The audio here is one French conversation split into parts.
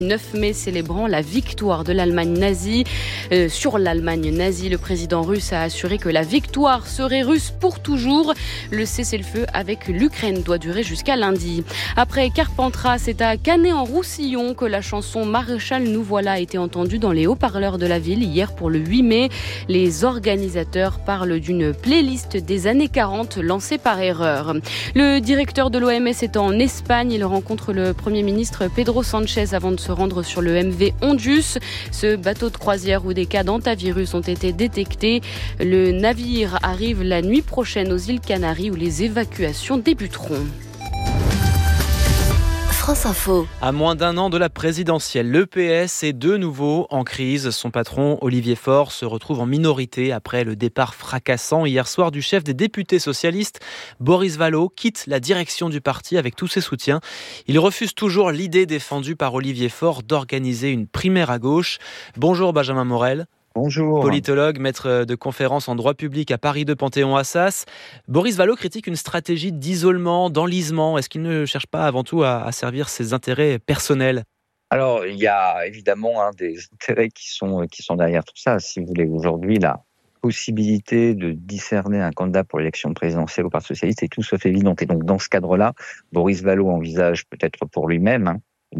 9 mai célébrant la victoire de l'Allemagne nazie. Sur l'Allemagne nazie, le président russe a assuré que la victoire serait russe pour toujours. Le cessez-le-feu avec l'Ukraine doit durer jusqu'à lundi. Après Carpentras, c'est à Canet-en-Roussillon que la chanson Maréchal nous voilà a été entendue dans les haut-parleurs de la ville hier pour le 8 mai. Les organisateurs parlent d'une playlist des années 40 lancée par erreur. Le directeur de l'OMS est en Espagne. Il rencontre le Premier ministre Pedro Sánchez avant de se rendre sur le MV Ondus, ce bateau de croisière où des cas d'hantavirus ont été détectés. Le navire arrive la nuit prochaine aux îles Canaries où les évacuations débuteront. France Info. À moins d'un an de la présidentielle, le PS est de nouveau en crise. Son patron, Olivier Faure, se retrouve en minorité après le départ fracassant hier soir du chef des députés socialistes. Boris Vallaud quitte la direction du parti avec tous ses soutiens. Il refuse toujours l'idée défendue par Olivier Faure d'organiser une primaire à gauche. Bonjour Benjamin Morel. Bonjour. Politologue, maître de conférences en droit public à Paris 2 Panthéon-Assas. Boris Vallaud critique une stratégie d'isolement, d'enlisement. Est-ce qu'il ne cherche pas avant tout à servir ses intérêts personnels ? Alors, il y a évidemment des intérêts qui sont derrière tout ça. Si vous voulez, aujourd'hui, la possibilité de discerner un candidat pour l'élection présidentielle au Parti socialiste est tout sauf évidente. Et donc, dans ce cadre-là, Boris Vallaud envisage peut-être pour lui-même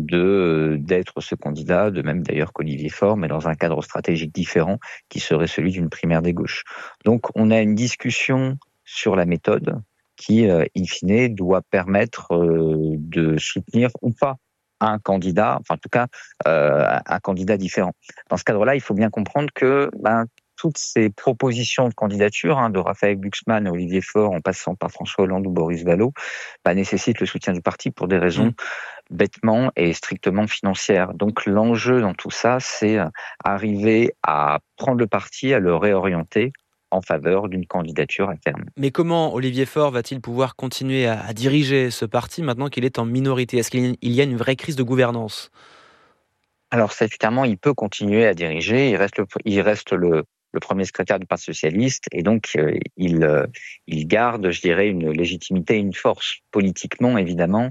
d'être ce candidat, de même d'ailleurs qu'Olivier Faure, mais dans un cadre stratégique différent qui serait celui d'une primaire des gauches. Donc on a une discussion sur la méthode qui, in fine, doit permettre de soutenir ou pas un candidat, enfin en tout cas un candidat différent. Dans ce cadre-là, il faut bien comprendre que toutes ces propositions de candidature, de Raphaël Glucksmann à Olivier Faure, en passant par François Hollande ou Boris Vallaud, nécessitent le soutien du parti pour des raisons bêtement et strictement financières. Donc l'enjeu dans tout ça, c'est arriver à prendre le parti, à le réorienter en faveur d'une candidature à terme. Mais comment Olivier Faure va-t-il pouvoir continuer à diriger ce parti maintenant qu'il est en minorité ? Est-ce qu'il y a une vraie crise de gouvernance ? Alors statutairement, il peut continuer à diriger, il reste le premier secrétaire du Parti socialiste, et donc il garde, je dirais, une légitimité, une force. Politiquement, évidemment,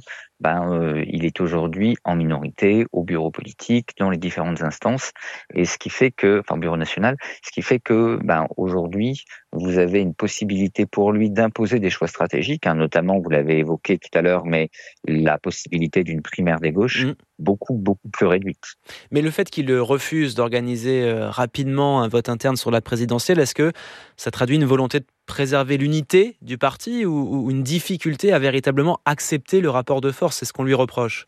il est aujourd'hui en minorité au bureau politique, dans les différentes instances, et ce qui fait que, bureau national, ce qui fait que, aujourd'hui, vous avez une possibilité pour lui d'imposer des choix stratégiques, notamment, vous l'avez évoqué tout à l'heure, mais la possibilité d'une primaire des gauches, beaucoup plus réduite. Mais le fait qu'il refuse d'organiser rapidement un vote interne sur la présidentielle, est-ce que ça traduit une volonté de préserver l'unité du parti ou une difficulté à véritablement accepter le rapport de force ? C'est ce qu'on lui reproche.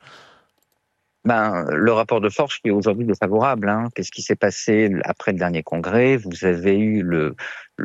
Le rapport de force qui est aujourd'hui défavorable. Qu'est-ce qui s'est passé après le dernier congrès ? Vous avez eu le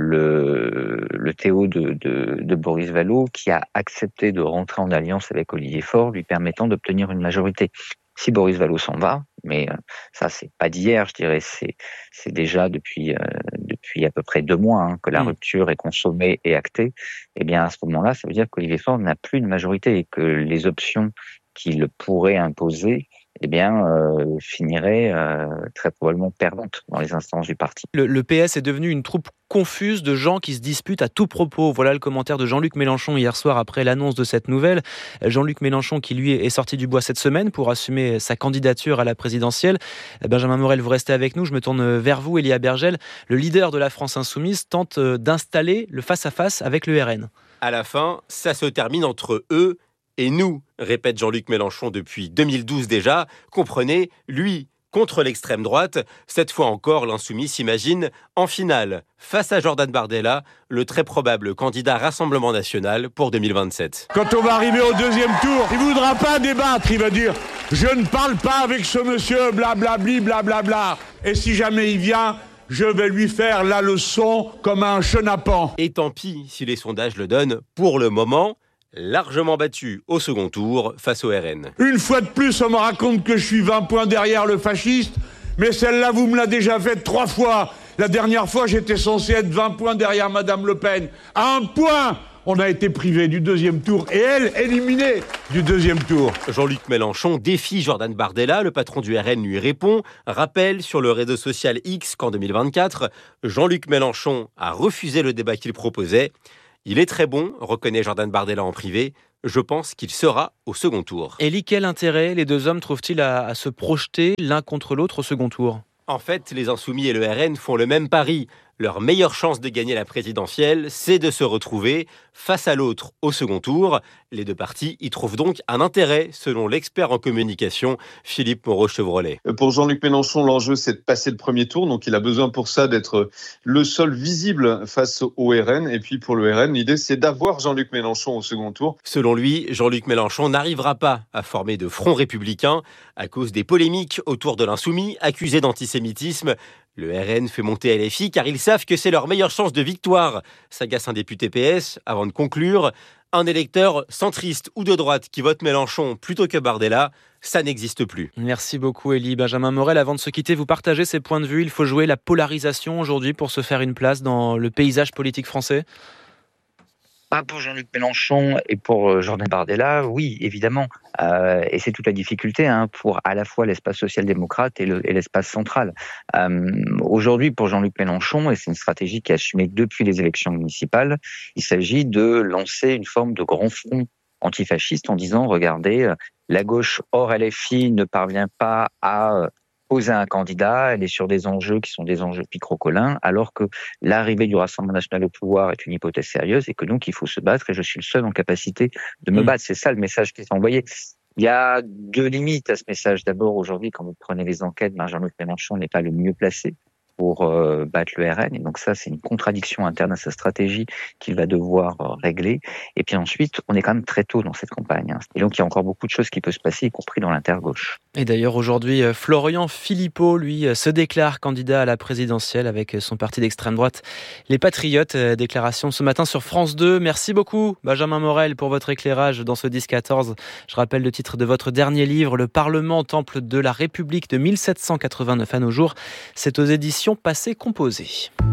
Théo de Boris Vallaud qui a accepté de rentrer en alliance avec Olivier Faure, lui permettant d'obtenir une majorité. Si Boris Vallaud s'en va, mais ça c'est pas d'hier, je dirais, c'est déjà depuis à peu près 2 mois que la rupture est consommée et actée. Eh bien à ce moment-là, ça veut dire qu'Olivier Faure n'a plus de majorité et que les options qu'il pourrait imposer finiraient très probablement perdantes dans les instances du parti. Le PS est devenu une troupe confuse de gens qui se disputent à tout propos. Voilà le commentaire de Jean-Luc Mélenchon hier soir après l'annonce de cette nouvelle. Jean-Luc Mélenchon qui lui est sorti du bois cette semaine pour assumer sa candidature à la présidentielle. Benjamin Morel, vous restez avec nous. Je me tourne vers vous, Elia Bergel. Le leader de la France Insoumise tente d'installer le face-à-face avec le RN. À la fin, ça se termine entre eux et nous, répète Jean-Luc Mélenchon depuis 2012 déjà. Comprenez, lui contre l'extrême droite. Cette fois encore, l'insoumis s'imagine en finale, face à Jordan Bardella, le très probable candidat Rassemblement National pour 2027. Quand on va arriver au 2e tour, il ne voudra pas débattre, il va dire « Je ne parle pas avec ce monsieur, blablabli, blablabla. » Et si jamais il vient, je vais lui faire la leçon comme un chenapan. Et tant pis si les sondages le donnent pour le moment. Largement battu au second tour face au RN. Une fois de plus, on me raconte que je suis 20 points derrière le fasciste, mais celle-là, vous me l'avez déjà faite 3 fois. La dernière fois, j'étais censé être 20 points derrière Madame Le Pen. À 1 point, on a été privé du 2e tour et elle, éliminée du 2e tour. Jean-Luc Mélenchon défie Jordan Bardella, le patron du RN lui répond, rappelle sur le réseau social X qu'en 2024, Jean-Luc Mélenchon a refusé le débat qu'il proposait. Il est très bon, reconnaît Jordan Bardella en privé, Je pense qu'il sera au second tour. Elie, quel intérêt les deux hommes trouvent-ils à se projeter l'un contre l'autre au second tour ? En fait, les Insoumis et le RN font le même pari. Leur meilleure chance de gagner la présidentielle, c'est de se retrouver face à l'autre au second tour. Les deux partis y trouvent donc un intérêt, selon l'expert en communication Philippe Moreau-Chevrolet. Pour Jean-Luc Mélenchon, l'enjeu, c'est de passer le premier tour. Donc, il a besoin pour ça d'être le seul visible face au RN. Et puis, pour le RN, l'idée, c'est d'avoir Jean-Luc Mélenchon au second tour. Selon lui, Jean-Luc Mélenchon n'arrivera pas à former de front républicain à cause des polémiques autour de l'insoumis accusé d'antisémitisme. Le RN fait monter LFI car ils savent que c'est leur meilleure chance de victoire, s'agace un député PS avant de conclure. Un électeur centriste ou de droite qui vote Mélenchon plutôt que Bardella, ça n'existe plus. Merci beaucoup Elie. Benjamin Morel, avant de se quitter, vous partagez ces points de vue. Il faut jouer la polarisation aujourd'hui pour se faire une place dans le paysage politique français ? Pas pour Jean-Luc Mélenchon et pour Jordan Bardella, oui, évidemment. Et c'est toute la difficulté pour à la fois l'espace social-démocrate et l'espace central. Aujourd'hui, pour Jean-Luc Mélenchon, et c'est une stratégie qui est assumée depuis les élections municipales, il s'agit de lancer une forme de grand front antifasciste en disant, regardez, la gauche hors LFI ne parvient pas à poser un candidat, elle est sur des enjeux qui sont des enjeux picrocolins, alors que l'arrivée du Rassemblement national au pouvoir est une hypothèse sérieuse et que donc il faut se battre et je suis le seul en capacité de me battre. C'est ça le message qui est envoyé. Il y a deux limites à ce message. D'abord, aujourd'hui, quand vous prenez les enquêtes, Jean-Luc Mélenchon n'est pas le mieux placé pour battre le RN. Et donc ça, c'est une contradiction interne à sa stratégie qu'il va devoir régler. Et puis ensuite, on est quand même très tôt dans cette campagne. Et donc, il y a encore beaucoup de choses qui peuvent se passer, y compris dans l'intergauche. Et d'ailleurs, aujourd'hui, Florian Philippot, lui, se déclare candidat à la présidentielle avec son parti d'extrême droite, les Patriotes. Déclaration ce matin sur France 2. Merci beaucoup, Benjamin Morel, pour votre éclairage dans ce 10-14. Je rappelle le titre de votre dernier livre, Le Parlement, temple de la République de 1789 à nos jours. C'est aux éditions Passé Composé.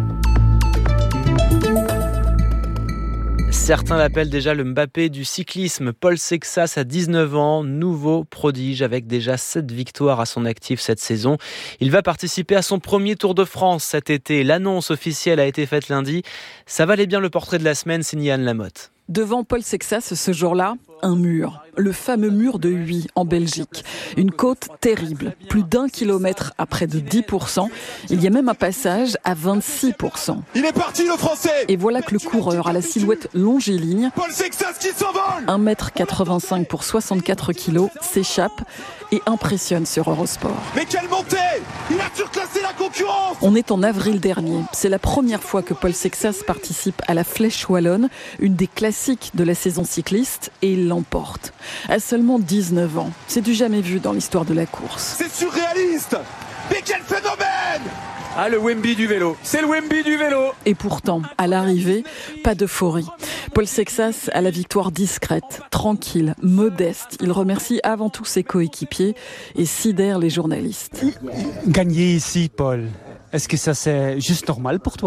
Certains l'appellent déjà le Mbappé du cyclisme. Paul Sexas a 19 ans, nouveau prodige avec déjà 7 victoires à son actif cette saison. Il va participer à son premier Tour de France cet été. L'annonce officielle a été faite lundi. Ça valait bien le portrait de la semaine, signé Anne Lamotte. Devant Paul Sexas, ce jour-là, un mur. Le fameux mur de Huy, en Belgique. Une côte terrible. Plus d'1 kilomètre à près de 10%. Il y a même un passage à 26%. Il est parti, le Français! Et voilà que le coureur à la silhouette longiligne, Paul Sexas qui s'envole! 1m85 pour 64 kilos, s'échappe et impressionne sur Eurosport. Mais quelle montée! Il a surclassé la concurrence! On est en avril dernier. C'est la première fois que Paul Sexas participe à la Flèche Wallonne, une des classiques de la saison cycliste, et il l'emporte. À seulement 19 ans. C'est du jamais vu dans l'histoire de la course. C'est surréaliste! Mais quel phénomène! Ah, le Wemby du vélo. C'est le Wemby du vélo. Et pourtant, à l'arrivée, pas d'euphorie. Paul Sexas a la victoire discrète, tranquille, modeste. Il remercie avant tout ses coéquipiers et sidère les journalistes. Gagner ici, Paul, est-ce que ça c'est juste normal pour toi ?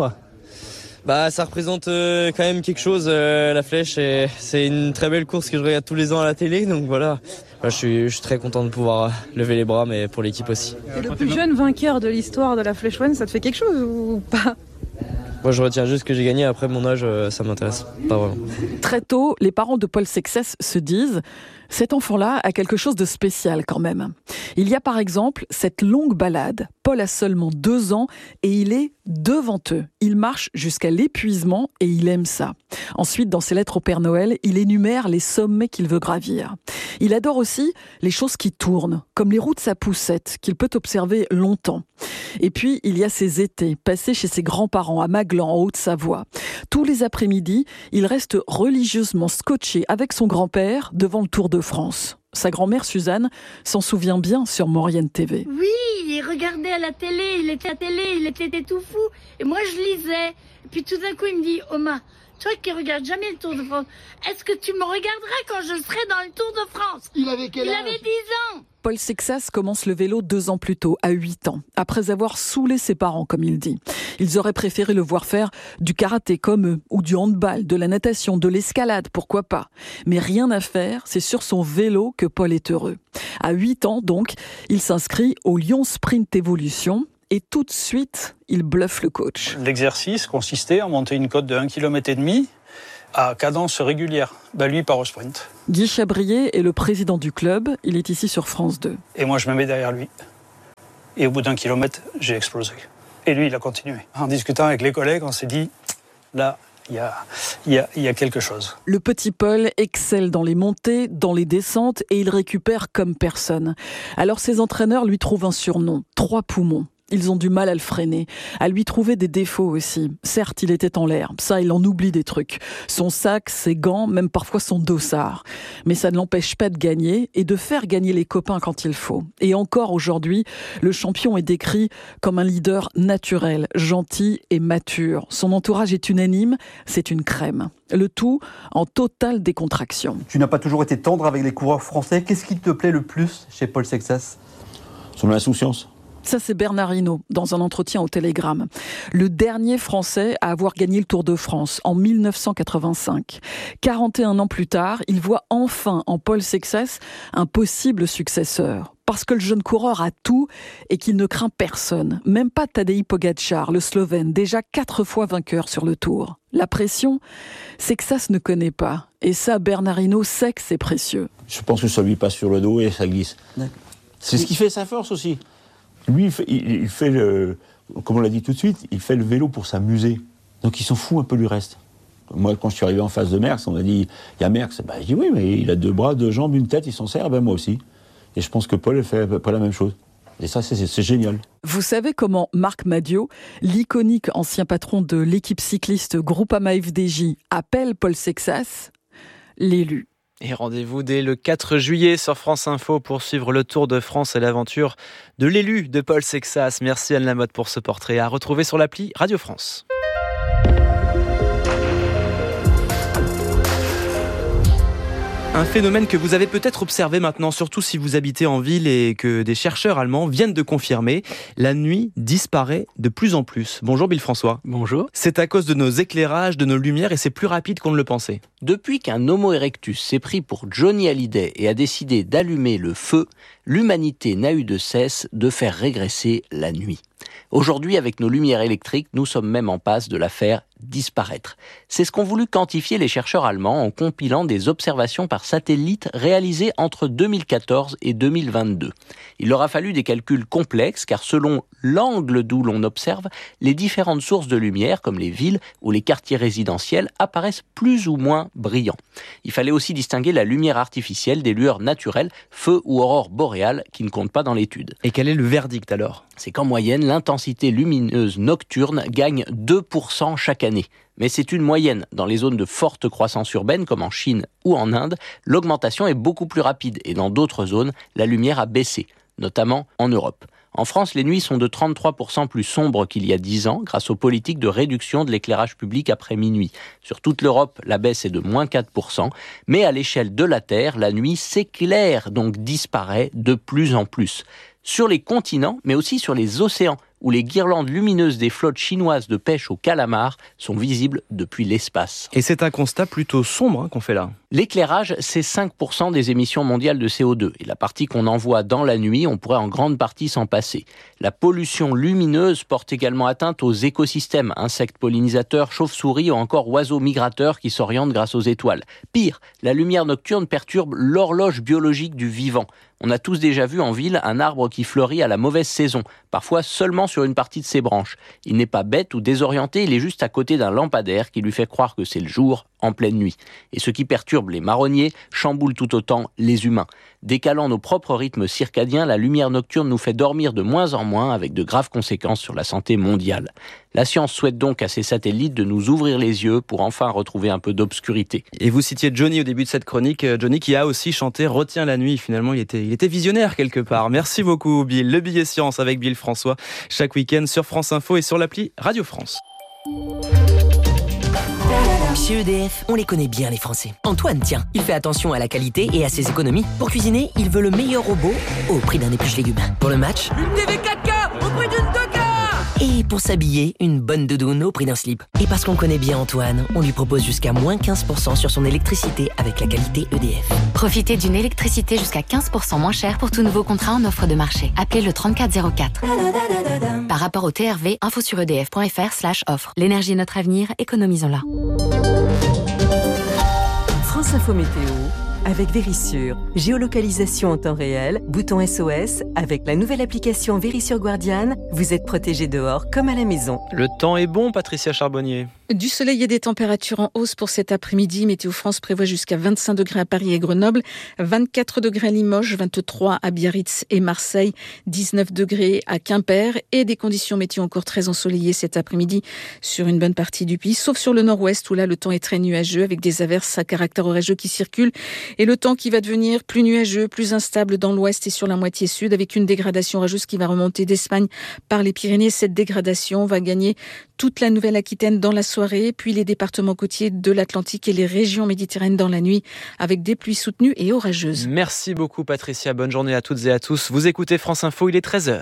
Ça représente quand même quelque chose, la Flèche. Et c'est une très belle course que je regarde tous les ans à la télé, donc voilà. Je suis très content de pouvoir lever les bras, mais pour l'équipe aussi. Et le plus jeune vainqueur de l'histoire de la Flèche Wallonne, ça te fait quelque chose ou pas ? Moi, je retiens juste que j'ai gagné. Après, mon âge, ça m'intéresse pas vraiment. Très tôt, les parents de Paul Sexas se disent « Cet enfant-là a quelque chose de spécial quand même ». Il y a par exemple cette longue balade. Paul a seulement 2 ans et il est devant eux. Il marche jusqu'à l'épuisement et il aime ça. Ensuite, dans ses lettres au Père Noël, il énumère les sommets qu'il veut gravir. Il adore aussi les choses qui tournent, comme les roues de sa poussette, qu'il peut observer longtemps. Et puis, il y a ses étés, passés chez ses grands-parents à Maglan, en Haute-Savoie. Tous les après-midi, il reste religieusement scotché avec son grand-père devant le Tour de France. Sa grand-mère Suzanne s'en souvient bien sur Maurienne TV. Oui, il regardait à la télé, il était tout fou. Et moi, je lisais. Et puis tout d'un coup, il me dit, Oma, toi qui regardes jamais le Tour de France, est-ce que tu me regarderas quand je serai dans le Tour de France? Il avait quel âge? Il avait 10 ans. Paul Sexas commence le vélo 2 ans plus tôt, à 8 ans, après avoir saoulé ses parents, comme il dit. Ils auraient préféré le voir faire du karaté comme eux, ou du handball, de la natation, de l'escalade, pourquoi pas. Mais rien à faire, c'est sur son vélo que Paul est heureux. À 8 ans, donc, il s'inscrit au Lyon Sprint Evolution. Et tout de suite, il bluffe le coach. L'exercice consistait à monter une côte de 1,5 km à cadence régulière. Lui, il part au sprint. Guy Chabrier est le président du club. Il est ici sur France 2. Et moi, je me mets derrière lui. Et au bout d'1 kilomètre, j'ai explosé. Et lui, il a continué. En discutant avec les collègues, on s'est dit, là, il y a quelque chose. Le petit Paul excelle dans les montées, dans les descentes, et il récupère comme personne. Alors ses entraîneurs lui trouvent un surnom, 3 poumons. Ils ont du mal à le freiner, à lui trouver des défauts aussi. Certes, il était en l'air, ça, il en oublie des trucs. Son sac, ses gants, même parfois son dossard. Mais ça ne l'empêche pas de gagner et de faire gagner les copains quand il faut. Et encore aujourd'hui, le champion est décrit comme un leader naturel, gentil et mature. Son entourage est unanime, c'est une crème. Le tout en totale décontraction. Tu n'as pas toujours été tendre avec les coureurs français. Qu'est-ce qui te plaît le plus chez Paul Sexas ? Son insouciance. Ça, c'est Bernard Hinault, dans un entretien au Télégramme. Le dernier Français à avoir gagné le Tour de France en 1985. 41 ans plus tard, il voit enfin en Paul Sexas un possible successeur. Parce que le jeune coureur a tout et qu'il ne craint personne. Même pas Tadej Pogačar, le Slovène, déjà 4 fois vainqueur sur le Tour. La pression, Sexas ne connaît pas. Et ça, Bernard Hinault sait que c'est précieux. Je pense que ça lui passe sur le dos et ça glisse. C'est ce qui fait sa force aussi. Lui, il fait comme on l'a dit tout de suite, il fait le vélo pour s'amuser. Donc il s'en fout un peu du reste. Moi, quand je suis arrivé en face de Merckx, on m'a dit, il y a Merckx. Je dis oui, mais il a 2 bras, 2 jambes, une tête, il s'en sert, moi aussi. Et je pense que Paul fait à peu près la même chose. Et ça, c'est génial. Vous savez comment Marc Madiot, l'iconique ancien patron de l'équipe cycliste Groupama FDJ, appelle Paul Sexas l'élu. Et rendez-vous dès le 4 juillet sur France Info pour suivre le Tour de France et l'aventure de l'élu de Paul Sexas. Merci Anne Lamotte pour ce portrait à retrouver sur l'appli Radio France. Un phénomène que vous avez peut-être observé maintenant, surtout si vous habitez en ville et que des chercheurs allemands viennent de confirmer. La nuit disparaît de plus en plus. Bonjour Bill François. Bonjour. C'est à cause de nos éclairages, de nos lumières et c'est plus rapide qu'on ne le pensait. Depuis qu'un Homo erectus s'est pris pour Johnny Hallyday et a décidé d'allumer le feu, l'humanité n'a eu de cesse de faire régresser la nuit. Aujourd'hui, avec nos lumières électriques, nous sommes même en passe de la faire disparaître. C'est ce qu'ont voulu quantifier les chercheurs allemands en compilant des observations par satellite réalisées entre 2014 et 2022. Il leur a fallu des calculs complexes car selon l'angle d'où l'on observe, les différentes sources de lumière, comme les villes ou les quartiers résidentiels, apparaissent plus ou moins brillants. Il fallait aussi distinguer la lumière artificielle des lueurs naturelles, feu ou aurore boréale, qui ne comptent pas dans l'étude. Et quel est le verdict alors ? C'est qu'en moyenne, l'intensité lumineuse nocturne gagne 2% chaque année. Mais c'est une moyenne. Dans les zones de forte croissance urbaine, comme en Chine ou en Inde, l'augmentation est beaucoup plus rapide. Et dans d'autres zones, la lumière a baissé, notamment en Europe. En France, les nuits sont de 33% plus sombres qu'il y a 10 ans grâce aux politiques de réduction de l'éclairage public après minuit. Sur toute l'Europe, la baisse est de moins 4%. Mais à l'échelle de la Terre, la nuit s'éclaire, donc disparaît de plus en plus. Sur les continents, mais aussi sur les océans, où les guirlandes lumineuses des flottes chinoises de pêche au calamar sont visibles depuis l'espace. Et c'est un constat plutôt sombre qu'on fait là. L'éclairage, c'est 5% des émissions mondiales de CO2. Et la partie qu'on envoie dans la nuit, on pourrait en grande partie s'en passer. La pollution lumineuse porte également atteinte aux écosystèmes, insectes pollinisateurs, chauves-souris ou encore oiseaux migrateurs qui s'orientent grâce aux étoiles. Pire, la lumière nocturne perturbe l'horloge biologique du vivant. On a tous déjà vu en ville un arbre qui fleurit à la mauvaise saison, parfois seulement sur une partie de ses branches. Il n'est pas bête ou désorienté, il est juste à côté d'un lampadaire qui lui fait croire que c'est le jour en pleine nuit. Et ce qui perturbe les marronniers chamboule tout autant les humains. Décalant nos propres rythmes circadiens, la lumière nocturne nous fait dormir de moins en moins avec de graves conséquences sur la santé mondiale. La science souhaite donc à ces satellites de nous ouvrir les yeux pour enfin retrouver un peu d'obscurité. Et vous citiez Johnny au début de cette chronique, Johnny qui a aussi chanté Retiens la nuit. Finalement, il était visionnaire quelque part. Merci beaucoup Bill. Le billet science avec Bill François, chaque week-end sur France Info et sur l'appli Radio France. Chez EDF, on les connaît bien les Français. Antoine, tiens, il fait attention à la qualité et à ses économies. Pour cuisiner, il veut le meilleur robot au prix d'un épluche légumes. Pour le match, une TV 4K au prix d'une 2K. Et pour s'habiller, une bonne doudoune au prix d'un slip. Et parce qu'on connaît bien Antoine, on lui propose jusqu'à moins 15% sur son électricité avec la qualité EDF. Profitez d'une électricité jusqu'à 15% moins chère pour tout nouveau contrat en offre de marché. Appelez le 3404. Par rapport au TRV, info sur edf.fr/offre. L'énergie est notre avenir, économisons-la. France Info Météo avec Vérissure. Géolocalisation en temps réel, bouton SOS. Avec la nouvelle application Vérissure Guardian, vous êtes protégé dehors comme à la maison. Le temps est bon, Patricia Charbonnier. Du soleil et des températures en hausse pour cet après-midi. Météo France prévoit jusqu'à 25 degrés à Paris et Grenoble, 24 degrés à Limoges, 23 à Biarritz et Marseille, 19 degrés à Quimper et des conditions météo encore très ensoleillées cet après-midi sur une bonne partie du pays, sauf sur le nord-ouest où là le temps est très nuageux avec des averses à caractère orageux qui circulent et le temps qui va devenir plus nuageux, plus instable dans l'ouest et sur la moitié sud avec une dégradation orageuse qui va remonter d'Espagne par les Pyrénées. Cette dégradation va gagner toute la Nouvelle-Aquitaine dans la soirée, puis les départements côtiers de l'Atlantique et les régions méditerranéennes dans la nuit, avec des pluies soutenues et orageuses. Merci beaucoup Patricia, bonne journée à toutes et à tous. Vous écoutez France Info, il est 13h.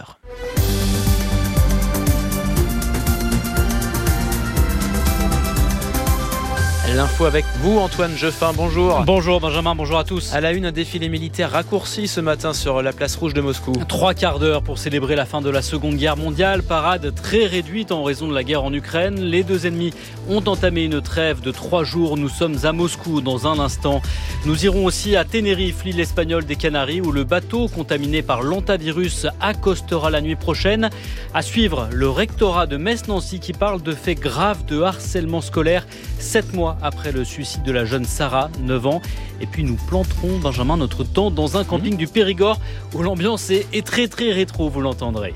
L'info avec vous, Antoine Jeffin, bonjour. Bonjour Benjamin, bonjour à tous. À la une, un défilé militaire raccourci ce matin sur la place rouge de Moscou. 3 quarts d'heure pour célébrer la fin de la Seconde Guerre mondiale. Parade très réduite en raison de la guerre en Ukraine. Les deux ennemis ont entamé une trêve de 3 jours. Nous sommes à Moscou dans un instant. Nous irons aussi à Tenerife, l'île espagnole des Canaries, où le bateau contaminé par l'hantavirus accostera la nuit prochaine. À suivre, le rectorat de Metz-Nancy qui parle de faits graves de harcèlement scolaire 7 mois après le suicide de la jeune Sarah, 9 ans. Et puis nous planterons, Benjamin, notre temps dans un camping du Périgord où l'ambiance est très très rétro, vous l'entendrez.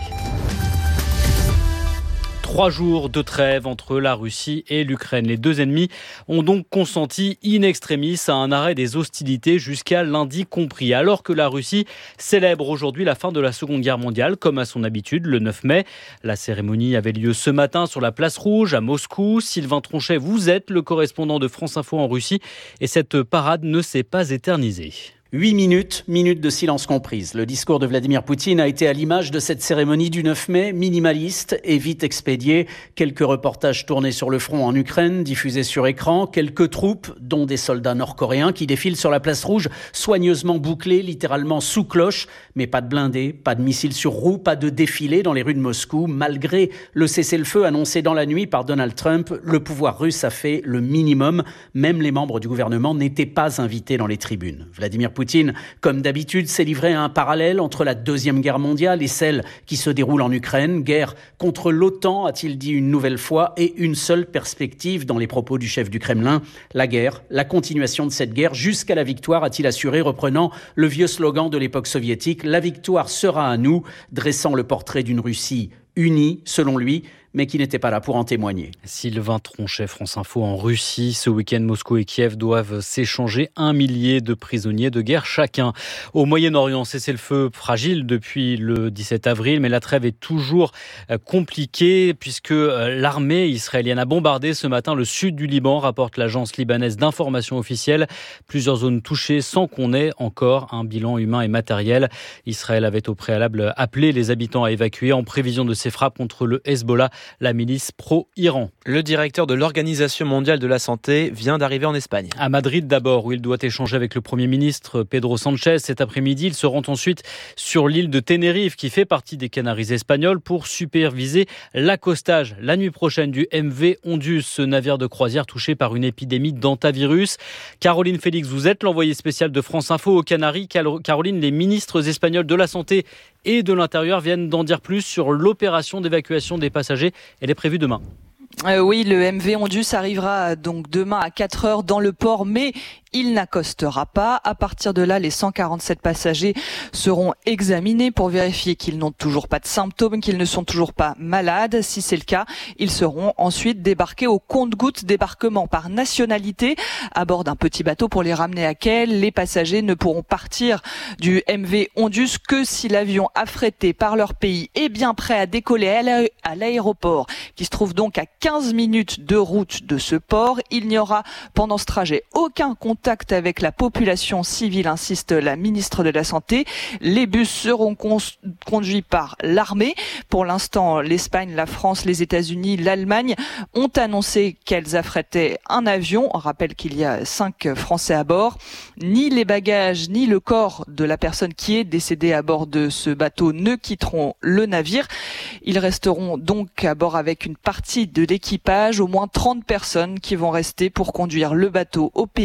3 jours de trêve entre la Russie et l'Ukraine. Les deux ennemis ont donc consenti in extremis à un arrêt des hostilités jusqu'à lundi compris. Alors que la Russie célèbre aujourd'hui la fin de la Seconde Guerre mondiale, comme à son habitude, le 9 mai. La cérémonie avait lieu ce matin sur la place rouge à Moscou. Sylvain Tronchet, vous êtes le correspondant de France Info en Russie et cette parade ne s'est pas éternisée. 8 minutes de silence comprise. Le discours de Vladimir Poutine a été à l'image de cette cérémonie du 9 mai, minimaliste et vite expédié. Quelques reportages tournés sur le front en Ukraine, diffusés sur écran. Quelques troupes, dont des soldats nord-coréens, qui défilent sur la place rouge, soigneusement bouclés, littéralement sous cloche. Mais pas de blindés, pas de missiles sur roues, pas de défilé dans les rues de Moscou. Malgré le cessez-le-feu annoncé dans la nuit par Donald Trump, le pouvoir russe a fait le minimum. Même les membres du gouvernement n'étaient pas invités dans les tribunes. Vladimir Poutine, comme d'habitude, s'est livré à un parallèle entre la Deuxième Guerre mondiale et celle qui se déroule en Ukraine. Guerre contre l'OTAN, a-t-il dit une nouvelle fois, et une seule perspective dans les propos du chef du Kremlin. La guerre, la continuation de cette guerre jusqu'à la victoire, a-t-il assuré, reprenant le vieux slogan de l'époque soviétique. La victoire sera à nous, dressant le portrait d'une Russie unie, selon lui, mais qui n'était pas là pour en témoigner. Sylvain Tronchet, France Info en Russie. Ce week-end, Moscou et Kiev doivent s'échanger 1 millier de prisonniers de guerre chacun. Au Moyen-Orient, cessez-le-feu fragile depuis le 17 avril, mais la trêve est toujours compliquée puisque l'armée israélienne a bombardé ce matin le sud du Liban, rapporte l'agence libanaise d'information officielle. Plusieurs zones touchées sans qu'on ait encore un bilan humain et matériel. Israël avait au préalable appelé les habitants à évacuer en prévision de ces frappes contre le Hezbollah, la milice pro-Iran. Le directeur de l'Organisation mondiale de la santé vient d'arriver en Espagne. À Madrid d'abord, où il doit échanger avec le Premier ministre Pedro Sánchez. Cet après-midi, il se rend ensuite sur l'île de Tenerife, qui fait partie des Canaries espagnoles, pour superviser l'accostage la nuit prochaine du MV Ondius, ce navire de croisière touché par une épidémie d'hantavirus. Caroline Félix, vous êtes l'envoyée spéciale de France Info aux Canaries. Caroline, les ministres espagnols de la Santé et de l'Intérieur viennent d'en dire plus sur l'opération d'évacuation des passagers. Elle est prévue demain. Oui, le MV Ondius arrivera donc demain à 4h dans le port, mais il n'accostera pas. À partir de là, les 147 passagers seront examinés pour vérifier qu'ils n'ont toujours pas de symptômes, qu'ils ne sont toujours pas malades. Si c'est le cas, ils seront ensuite débarqués au compte-gouttes, débarquement par nationalité à bord d'un petit bateau pour les ramener à quai. Les passagers ne pourront partir du MV Ondius que si l'avion affrété par leur pays est bien prêt à décoller à l'aéroport, qui se trouve donc à 15 minutes de route de ce port. Il n'y aura pendant ce trajet aucun contact avec la population civile, insiste la ministre de la Santé. Les bus seront conduits par l'armée. Pour l'instant, l'Espagne, la France, les États-Unis, l'Allemagne ont annoncé qu'elles affrétaient un avion. On rappelle qu'il y a 5 Français à bord. Ni les bagages, ni le corps de la personne qui est décédée à bord de ce bateau ne quitteront le navire. Ils resteront donc à bord avec une partie de l'équipage, au moins 30 personnes qui vont rester pour conduire le bateau aux Pays-Bas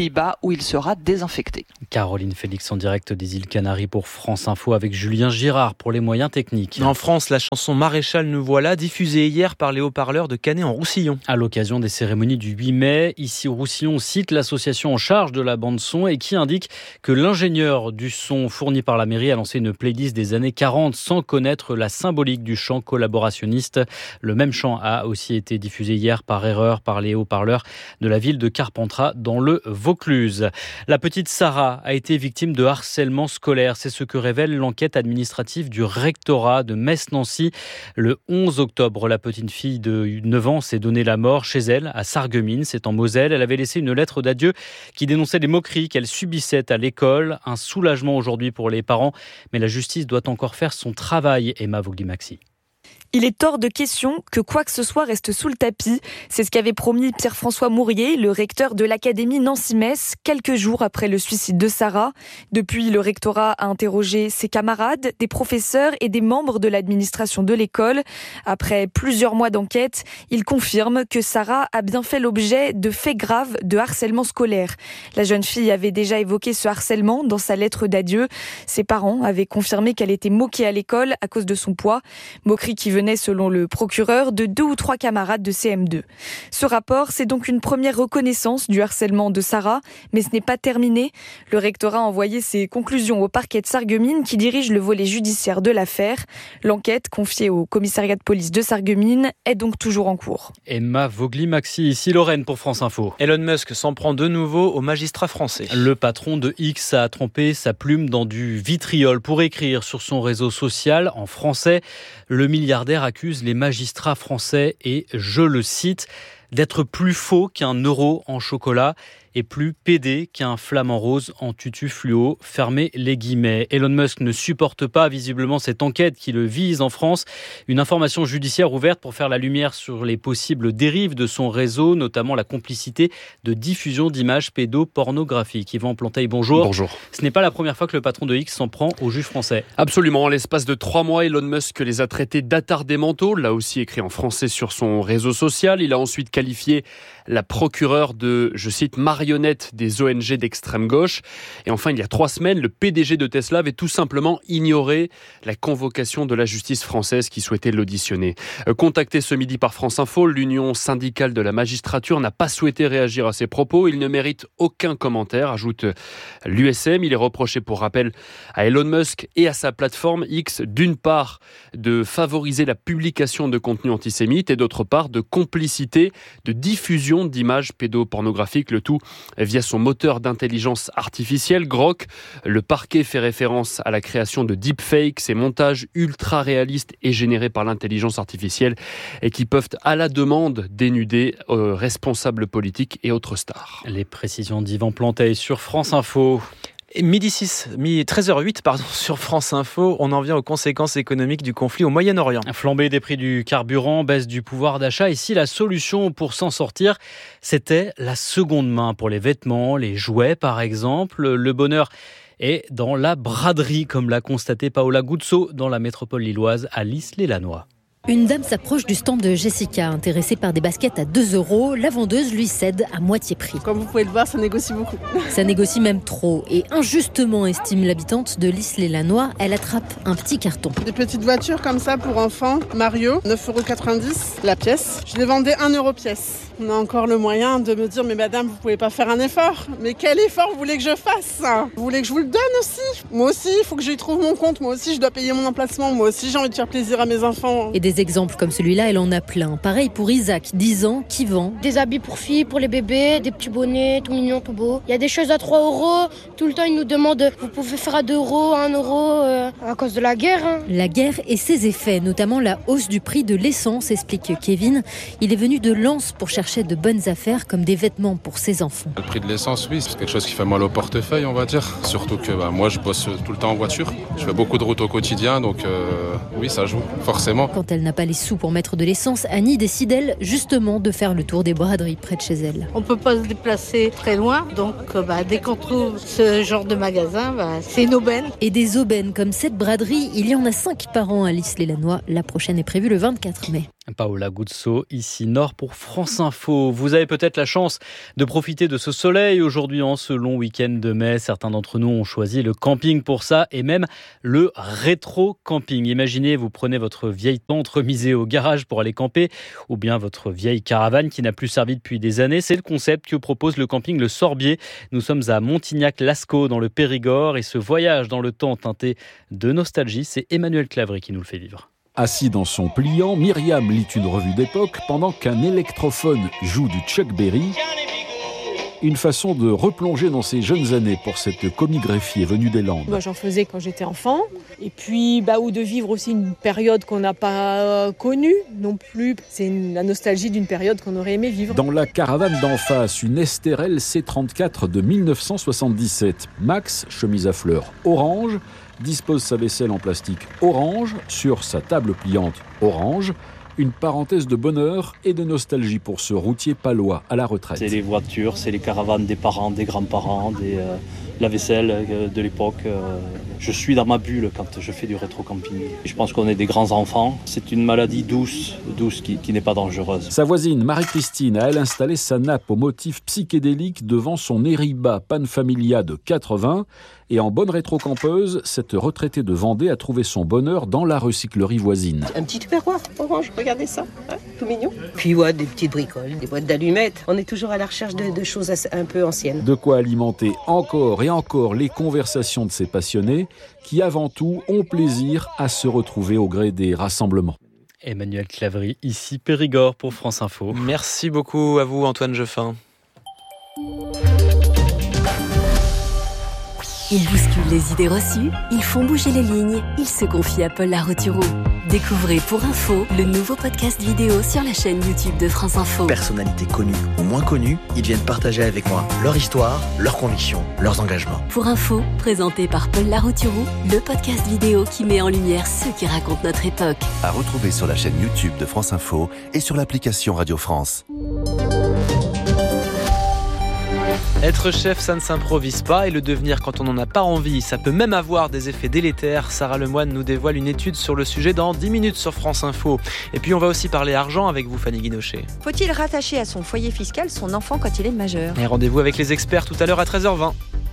où il sera désinfecté. Caroline Félix en direct des îles Canaries pour France Info avec Julien Girard pour les moyens techniques. En France, la chanson Maréchal nous voilà, diffusée hier par les haut-parleurs de Canet en Roussillon. À l'occasion des cérémonies du 8 mai, ici Roussillon cite l'association en charge de la bande-son et qui indique que l'ingénieur du son fourni par la mairie a lancé une playlist des années 40 sans connaître la symbolique du chant collaborationniste. Le même chant a aussi été diffusé hier par erreur par les haut-parleurs de la ville de Carpentras dans le Vaucluse. La petite Sarah a été victime de harcèlement scolaire. C'est ce que révèle l'enquête administrative du rectorat de Metz-Nancy. Le 11 octobre, la petite fille de 9 ans s'est donné la mort chez elle, à Sarreguemines, c'est en Moselle. Elle avait laissé une lettre d'adieu qui dénonçait les moqueries qu'elle subissait à l'école. Un soulagement aujourd'hui pour les parents, mais la justice doit encore faire son travail. Emma Vogli-Maxi. Il est hors de question que quoi que ce soit reste sous le tapis. C'est ce qu'avait promis Pierre-François Mourier, le recteur de l'académie Nancy-Metz, quelques jours après le suicide de Sarah. Depuis, le rectorat a interrogé ses camarades, des professeurs et des membres de l'administration de l'école. Après plusieurs mois d'enquête, il confirme que Sarah a bien fait l'objet de faits graves de harcèlement scolaire. La jeune fille avait déjà évoqué ce harcèlement dans sa lettre d'adieu. Ses parents avaient confirmé qu'elle était moquée à l'école à cause de son poids. Moquerie qui venait, selon le procureur, de 2 ou 3 camarades de CM2. Ce rapport, c'est donc une première reconnaissance du harcèlement de Sarah, mais ce n'est pas terminé. Le rectorat a envoyé ses conclusions au parquet de Sarreguemines qui dirige le volet judiciaire de l'affaire. L'enquête, confiée au commissariat de police de Sarreguemines, est donc toujours en cours. Emma Vogli-Maxi, ici Lorraine pour France Info. Elon Musk s'en prend de nouveau aux magistrats français. Le patron de X a trempé sa plume dans du vitriol pour écrire sur son réseau social en français. Le milliardaire accuse les magistrats français et, je le cite, d'être plus faux qu'un euro en chocolat et plus pédé qu'un flamant rose en tutu fluo. Fermez les guillemets. Elon Musk ne supporte pas visiblement cette enquête qui le vise en France. Une information judiciaire ouverte pour faire la lumière sur les possibles dérives de son réseau, notamment la complicité de diffusion d'images pédopornographiques. Yvan Planteil, bonjour. Bonjour. Ce n'est pas la première fois que le patron de X s'en prend aux juges français. Absolument. En l'espace de 3 mois, Elon Musk les a traités d'attardés mentaux, là aussi écrit en français sur son réseau social. Il a ensuite qualifié la procureure de, je cite, marionnette des ONG d'extrême gauche. Et enfin, il y a 3 semaines, le PDG de Tesla avait tout simplement ignoré la convocation de la justice française qui souhaitait l'auditionner. Contacté ce midi par France Info, l'Union syndicale de la magistrature n'a pas souhaité réagir à ces propos. Il ne mérite aucun commentaire, ajoute l'USM. Il est reproché, pour rappel, à Elon Musk et à sa plateforme X, d'une part, de favoriser la publication de contenus antisémites et d'autre part, de complicité, de diffusion d'images pédopornographiques, le tout via son moteur d'intelligence artificielle, Grok. Le parquet fait référence à la création de deepfakes, ces montages ultra réalistes et générés par l'intelligence artificielle et qui peuvent à la demande dénuder responsables politiques et autres stars. Les précisions d'Yvan Planteil sur France Info. Midi 13h08 sur France Info, on en vient aux conséquences économiques du conflit au Moyen-Orient. Flambée des prix du carburant, baisse du pouvoir d'achat. Ici, la solution pour s'en sortir, c'était la seconde main pour les vêtements, les jouets par exemple. Le bonheur est dans la braderie, comme l'a constaté Paola Guzzo dans la métropole lilloise à L'Isle-et-Lannoy. Une dame s'approche du stand de Jessica, intéressée par des baskets à 2 €. La vendeuse lui cède à moitié prix. Comme vous pouvez le voir, ça négocie beaucoup. Ça négocie même trop. Et injustement, estime l'habitante de l'Isle-et-Lannoy, elle attrape un petit carton. Des petites voitures comme ça pour enfants, Mario, 9,90 € la pièce. Je les vendais 1 € pièce. On a encore le moyen de me dire, mais madame, vous pouvez pas faire un effort. Mais quel effort vous voulez que je fasse? Vous voulez que je vous le donne aussi? Moi aussi, il faut que j'y trouve mon compte. Moi aussi, je dois payer mon emplacement. Moi aussi, j'ai envie de faire plaisir à mes enfants. Et des exemples comme celui-là, elle en a plein. Pareil pour Isaac, 10 ans, qui vend des habits pour filles, pour les bébés, des petits bonnets, tout mignons, tout beaux. Il y a des choses à 3 €. Tout le temps, ils nous demandent, vous pouvez faire à 2 €, 1 € à cause de la guerre. Hein. La guerre et ses effets, notamment la hausse du prix de l'essence, explique Kevin. Il est venu de Lens pour chercher de bonnes affaires comme des vêtements pour ses enfants. Le prix de l'essence, oui, c'est quelque chose qui fait mal au portefeuille, on va dire. Surtout que moi, je bosse tout le temps en voiture. Je fais beaucoup de routes au quotidien, donc oui, ça joue, forcément. Quand elle n'a pas les sous pour mettre de l'essence, Annie décide, elle, justement, de faire le tour des braderies près de chez elle. On ne peut pas se déplacer très loin, donc dès qu'on trouve ce genre de magasin, c'est une aubaine. Et des aubaines comme cette braderie, il y en a 5 par an à l'Isle-et-Lannoy. La prochaine est prévue le 24 mai. Paola Guzzo, ici Nord pour France Info. Vous avez peut-être la chance de profiter de ce soleil aujourd'hui en ce long week-end de mai. Certains d'entre nous ont choisi le camping pour ça et même le rétro-camping. Imaginez, vous prenez votre vieille tente remisée au garage pour aller camper ou bien votre vieille caravane qui n'a plus servi depuis des années. C'est le concept que propose le camping Le Sorbier. Nous sommes à Montignac-Lascaux dans le Périgord et ce voyage dans le temps teinté de nostalgie, c'est Emmanuel Clavry qui nous le fait vivre. Assis dans son pliant, Myriam lit une revue d'époque pendant qu'un électrophone joue du Chuck Berry. Une façon de replonger dans ses jeunes années pour cette commis greffier venue des Landes. Moi, j'en faisais quand j'étais enfant. Et puis, ou de vivre aussi une période qu'on n'a pas connue non plus. C'est la nostalgie d'une période qu'on aurait aimé vivre. Dans la caravane d'en face, une Esterel C34 de 1977. Max, chemise à fleurs orange, dispose sa vaisselle en plastique orange sur sa table pliante orange. Une parenthèse de bonheur et de nostalgie pour ce routier palois à la retraite. C'est les voitures, c'est les caravanes des parents, des grands-parents, la vaisselle de l'époque. Je suis dans ma bulle quand je fais du rétro-camping. Je pense qu'on est des grands enfants. C'est une maladie douce qui n'est pas dangereuse. Sa voisine, Marie-Christine, a elle installé sa nappe au motif psychédélique devant son Eriba Panfamilia de 80. Et en bonne rétro-campeuse, cette retraitée de Vendée a trouvé son bonheur dans la recyclerie voisine. Un petit tupperware orange, regardez ça, tout mignon. Puis des petites bricoles, des boîtes d'allumettes. On est toujours à la recherche de choses un peu anciennes. De quoi alimenter encore et encore les conversations de ces passionnés qui, avant tout, ont plaisir à se retrouver au gré des rassemblements. Emmanuel Clavry, ici Périgord pour France Info. Merci beaucoup à vous, Antoine Jeffin. Ils bousculent les idées reçues, ils font bouger les lignes, ils se confient à Paul Larotureau. Découvrez Pour Info, le nouveau podcast vidéo sur la chaîne YouTube de France Info. Personnalités connues ou moins connues, ils viennent partager avec moi leur histoire, leurs convictions, leurs engagements. Pour Info, présenté par Paul Larotureau, le podcast vidéo qui met en lumière ceux qui racontent notre époque. À retrouver sur la chaîne YouTube de France Info et sur l'application Radio France. Être chef, ça ne s'improvise pas et le devenir quand on n'en a pas envie, ça peut même avoir des effets délétères. Sarah Lemoine nous dévoile une étude sur le sujet dans 10 minutes sur France Info. Et puis on va aussi parler argent avec vous, Fanny Guinochet. Faut-il rattacher à son foyer fiscal son enfant quand il est majeur ? Et rendez-vous avec les experts tout à l'heure à 13h20.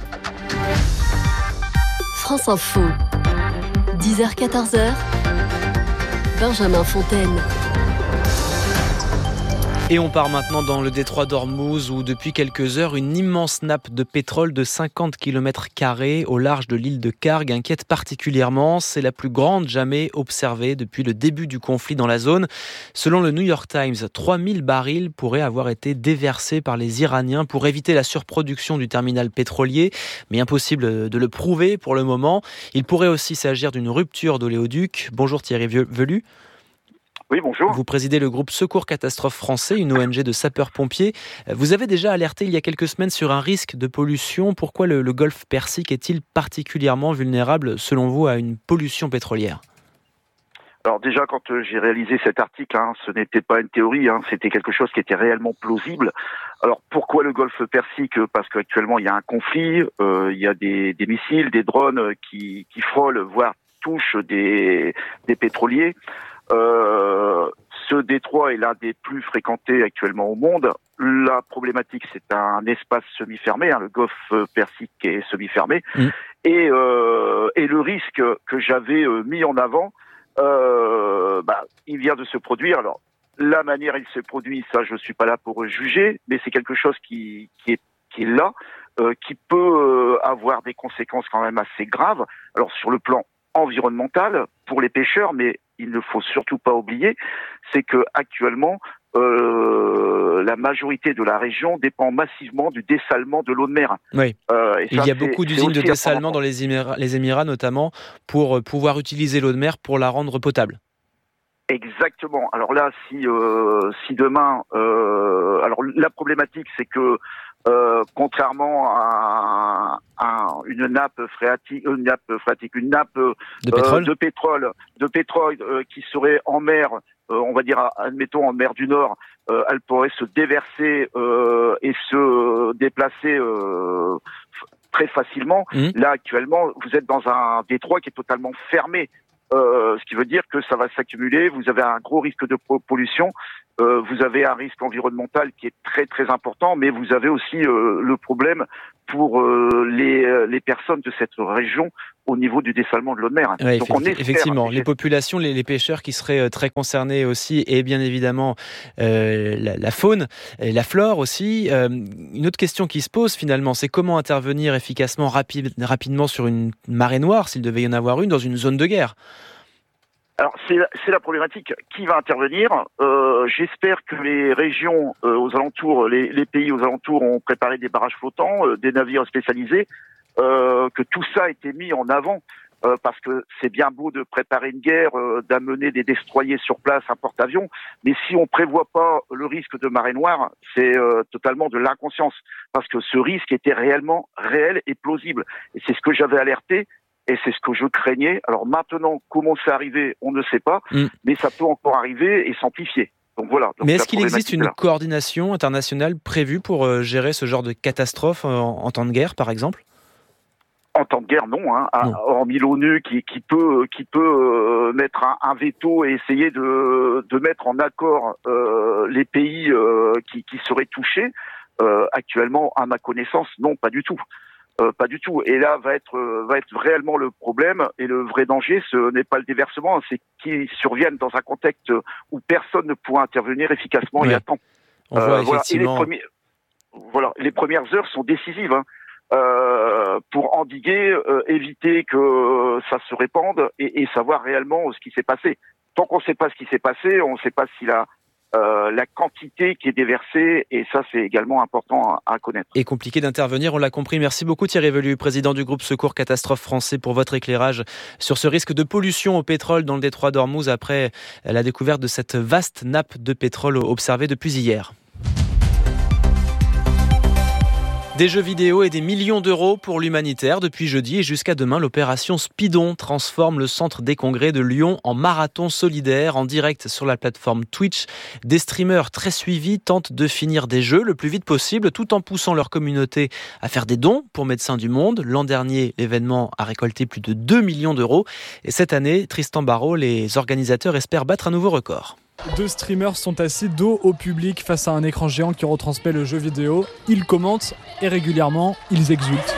France Info, 10h-14h, Benjamin Fontaine. Et on part maintenant dans le détroit d'Ormuz où depuis quelques heures, une immense nappe de pétrole de 50 km² au large de l'île de Karg inquiète particulièrement. C'est la plus grande jamais observée depuis le début du conflit dans la zone. Selon le New York Times, 3000 barils pourraient avoir été déversés par les Iraniens pour éviter la surproduction du terminal pétrolier, mais impossible de le prouver pour le moment. Il pourrait aussi s'agir d'une rupture d'oléoduc. Bonjour Thierry Velu. Oui, bonjour. Vous présidez le groupe Secours Catastrophe Français, une ONG de sapeurs-pompiers. Vous avez déjà alerté il y a quelques semaines sur un risque de pollution. Pourquoi le golfe Persique est-il particulièrement vulnérable, selon vous, à une pollution pétrolière ? Alors déjà, quand j'ai réalisé cet article, ce n'était pas une théorie, c'était quelque chose qui était réellement plausible. Alors pourquoi le golfe Persique ? Parce qu'actuellement, il y a un conflit, il y a des missiles, des drones qui frôlent, voire touchent des pétroliers. Ce détroit est l'un des plus fréquentés actuellement au monde. La problématique, c'est un espace semi-fermé, le golfe Persique est semi-fermé. Et le risque que j'avais mis en avant, il vient de se produire. Alors, la manière il se produit, ça, je suis pas là pour juger, mais c'est quelque chose qui est là, qui peut avoir des conséquences quand même assez graves. Alors, sur le plan environnemental pour les pêcheurs, mais il ne faut surtout pas oublier, c'est que actuellement la majorité de la région dépend massivement du dessalement de l'eau de mer. Oui. Il y a beaucoup d'usines de dessalement dans les Émirats notamment pour pouvoir utiliser l'eau de mer pour la rendre potable. Exactement. Alors là, si demain, alors la problématique, c'est que contrairement à une nappe phréatique, une nappe de pétrole qui serait en mer, on va dire, admettons en mer du Nord, elle pourrait se déverser et se déplacer très facilement. Là, actuellement, vous êtes dans un détroit qui est totalement fermé. ce qui veut dire que ça va s'accumuler. Vous avez un gros risque de pollution. Vous avez un risque environnemental qui est très très important, mais vous avez aussi le problème pour les personnes de cette région au niveau du dessalement de l'eau de mer. Ouais, donc effectivement, les populations, les pêcheurs qui seraient très concernés aussi, et bien évidemment la faune et la flore aussi. Une autre question qui se pose finalement, c'est comment intervenir efficacement, rapidement sur une marée noire, s'il devait y en avoir une, dans une zone de guerre. Alors c'est la problématique. Qui va intervenir? J'espère que les régions aux alentours, les pays aux alentours ont préparé des barrages flottants, des navires spécialisés, que tout ça a été mis en avant. Parce que c'est bien beau de préparer une guerre, d'amener des destroyers sur place, un porte-avions, mais si on prévoit pas le risque de marée noire, c'est totalement de l'inconscience, parce que ce risque était réellement réel et plausible. Et c'est ce que j'avais alerté, et c'est ce que je craignais. Alors maintenant, comment c'est arrivé, on ne sait pas, mais ça peut encore arriver et s'amplifier. Donc voilà. Donc mais est-ce qu'il existe une coordination internationale prévue pour gérer ce genre de catastrophe en temps de guerre, par exemple ? En temps de guerre, non. Hormis l'ONU qui peut mettre un veto et essayer de mettre en accord les pays qui seraient touchés. Actuellement, à ma connaissance, non, pas du tout. Pas du tout. Et là va être réellement le problème et le vrai danger. Ce n'est pas le déversement, c'est qu'ils surviennent dans un contexte où personne ne pourra intervenir efficacement et à temps. On voit effectivement. Et les premières heures sont décisives. Pour endiguer, éviter que ça se répande et savoir réellement ce qui s'est passé. Tant qu'on ne sait pas ce qui s'est passé, on ne sait pas si la quantité qui est déversée, et ça c'est également important à connaître. Et compliqué d'intervenir, on l'a compris. Merci beaucoup Thierry Velu, président du groupe Secours Catastrophe Français, pour votre éclairage sur ce risque de pollution au pétrole dans le détroit d'Ormuz après la découverte de cette vaste nappe de pétrole observée depuis hier. Des jeux vidéo et des millions d'euros pour l'humanitaire. Depuis jeudi et jusqu'à demain, l'opération Speedon transforme le centre des congrès de Lyon en marathon solidaire en direct sur la plateforme Twitch. Des streamers très suivis tentent de finir des jeux le plus vite possible tout en poussant leur communauté à faire des dons pour Médecins du Monde. L'an dernier, l'événement a récolté plus de 2 millions d'euros. Et cette année, Tristan Barrault, les organisateurs espèrent battre un nouveau record. 2 streamers sont assis dos au public face à un écran géant qui retransmet le jeu vidéo. Ils commentent et régulièrement, ils exultent.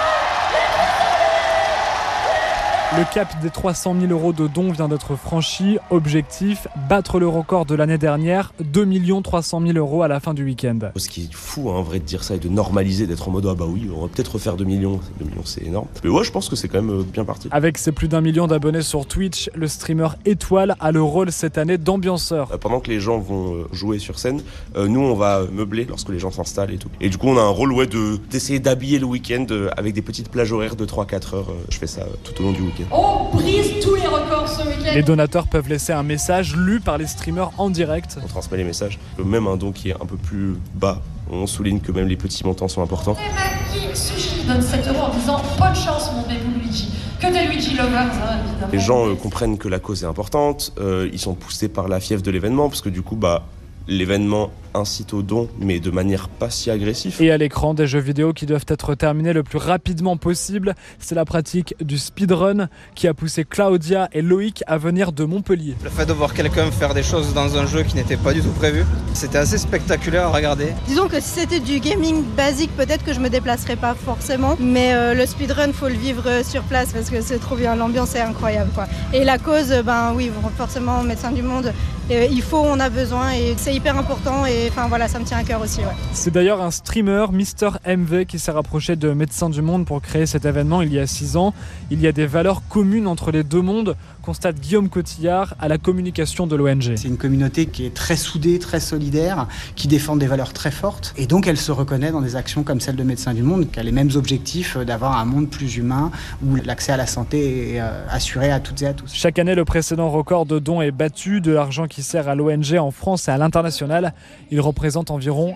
Le cap des 300 000 euros de dons vient d'être franchi. Objectif, battre le record de l'année dernière, 2 300 000 euros à la fin du week-end. Ce qui est fou, en vrai, de dire ça et de normaliser, d'être en mode « Ah bah oui, on va peut-être refaire 2 millions. 2 millions, c'est énorme. » Mais ouais, je pense que c'est quand même bien parti. Avec ses plus d'1 million d'abonnés sur Twitch, le streamer Étoile a le rôle cette année d'ambianceur. Pendant que les gens vont jouer sur scène, nous, on va meubler lorsque les gens s'installent et tout. Et du coup, on a un rôle d'essayer d'habiller le week-end avec des petites plages horaires de 3-4 heures. Je fais ça tout au long du week-end. On brise tous les records ce week-end. Les donateurs peuvent laisser un message lu par les streamers en direct. On transmet les messages. Même un don qui est un peu plus bas, on souligne que même les petits montants sont importants. Maki Sushi donne 7 euros en disant « Bonne chance mon bébé Luigi ». Que des Luigi lovers, évidemment. Les gens comprennent que la cause est importante, ils sont poussés par la fièvre de l'événement, parce que du coup, l'événement incite au don, mais de manière pas si agressive. Et à l'écran, des jeux vidéo qui doivent être terminés le plus rapidement possible. C'est la pratique du speedrun qui a poussé Claudia et Loïc à venir de Montpellier. Le fait de voir quelqu'un faire des choses dans un jeu qui n'était pas du tout prévu, c'était assez spectaculaire à regarder. Disons que si c'était du gaming basique, peut-être que je me déplacerais pas forcément, mais le speedrun, faut le vivre sur place parce que c'est trop bien, l'ambiance est incroyable, quoi. Et la cause, oui, forcément, Médecins du Monde, on a besoin et c'est hyper important et enfin voilà, ça me tient à cœur aussi. Ouais. C'est d'ailleurs un streamer, Mister MV, qui s'est rapproché de Médecins du Monde pour créer cet événement il y a 6 ans. Il y a des valeurs communes entre les deux mondes, constate Guillaume Cotillard à la communication de l'ONG. C'est une communauté qui est très soudée, très solidaire, qui défend des valeurs très fortes et donc elle se reconnaît dans des actions comme celle de Médecins du Monde, qui a les mêmes objectifs d'avoir un monde plus humain où l'accès à la santé est assuré à toutes et à tous. Chaque année, le précédent record de dons est battu, de l'argent qui sert à l'ONG en France et à l'international. Il représente environ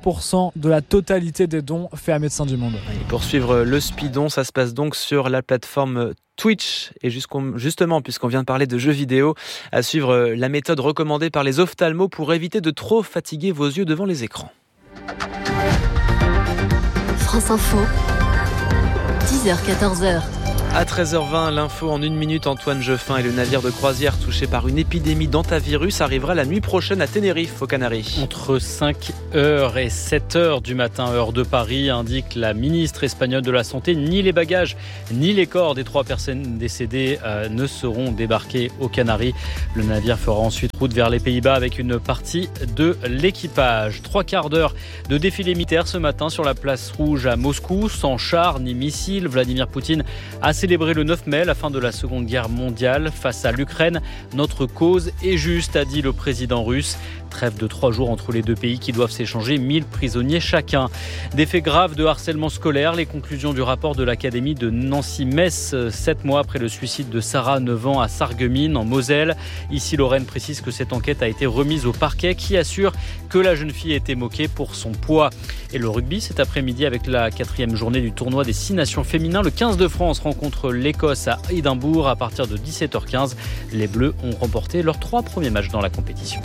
5% de la totalité des dons faits à Médecins du Monde. Et pour suivre le Speedon, ça se passe donc sur la plateforme Twitch. Et justement, puisqu'on vient de parler de jeux vidéo, à suivre la méthode recommandée par les ophtalmos pour éviter de trop fatiguer vos yeux devant les écrans. France Info, 10h-14h. À 13h20, l'info en 1 minute, Antoine Jeffin et le navire de croisière touché par une épidémie d'hantavirus arrivera la nuit prochaine à Tenerife, aux Canaries. Entre 5h et 7h du matin, heure de Paris, indique la ministre espagnole de la Santé, ni les bagages ni les corps des 3 personnes décédées ne seront débarqués aux Canaries. Le navire fera ensuite route vers les Pays-Bas avec une partie de l'équipage. 3 quarts d'heure de défilé militaire ce matin sur la place rouge à Moscou, sans chars ni missiles. Vladimir Poutine a célébré le 9 mai la fin de la Seconde Guerre mondiale. Face à l'Ukraine, notre cause est juste, a dit le président russe. Trêve de 3 jours entre les deux pays qui doivent s'échanger 1000 prisonniers chacun. Des faits graves de harcèlement scolaire, les conclusions du rapport de l'Académie de Nancy-Metz, 7 mois après le suicide de Sarah, 9 ans, à Sarreguemines, en Moselle. Ici, Lorraine précise que cette enquête a été remise au parquet qui assure que la jeune fille a été moquée pour son poids. Et le rugby, cet après-midi, avec la 4e journée du tournoi des 6 nations féminins, le 15 de France rencontre l'Écosse à Édimbourg à partir de 17h15. Les Bleus ont remporté leurs 3 premiers matchs dans la compétition.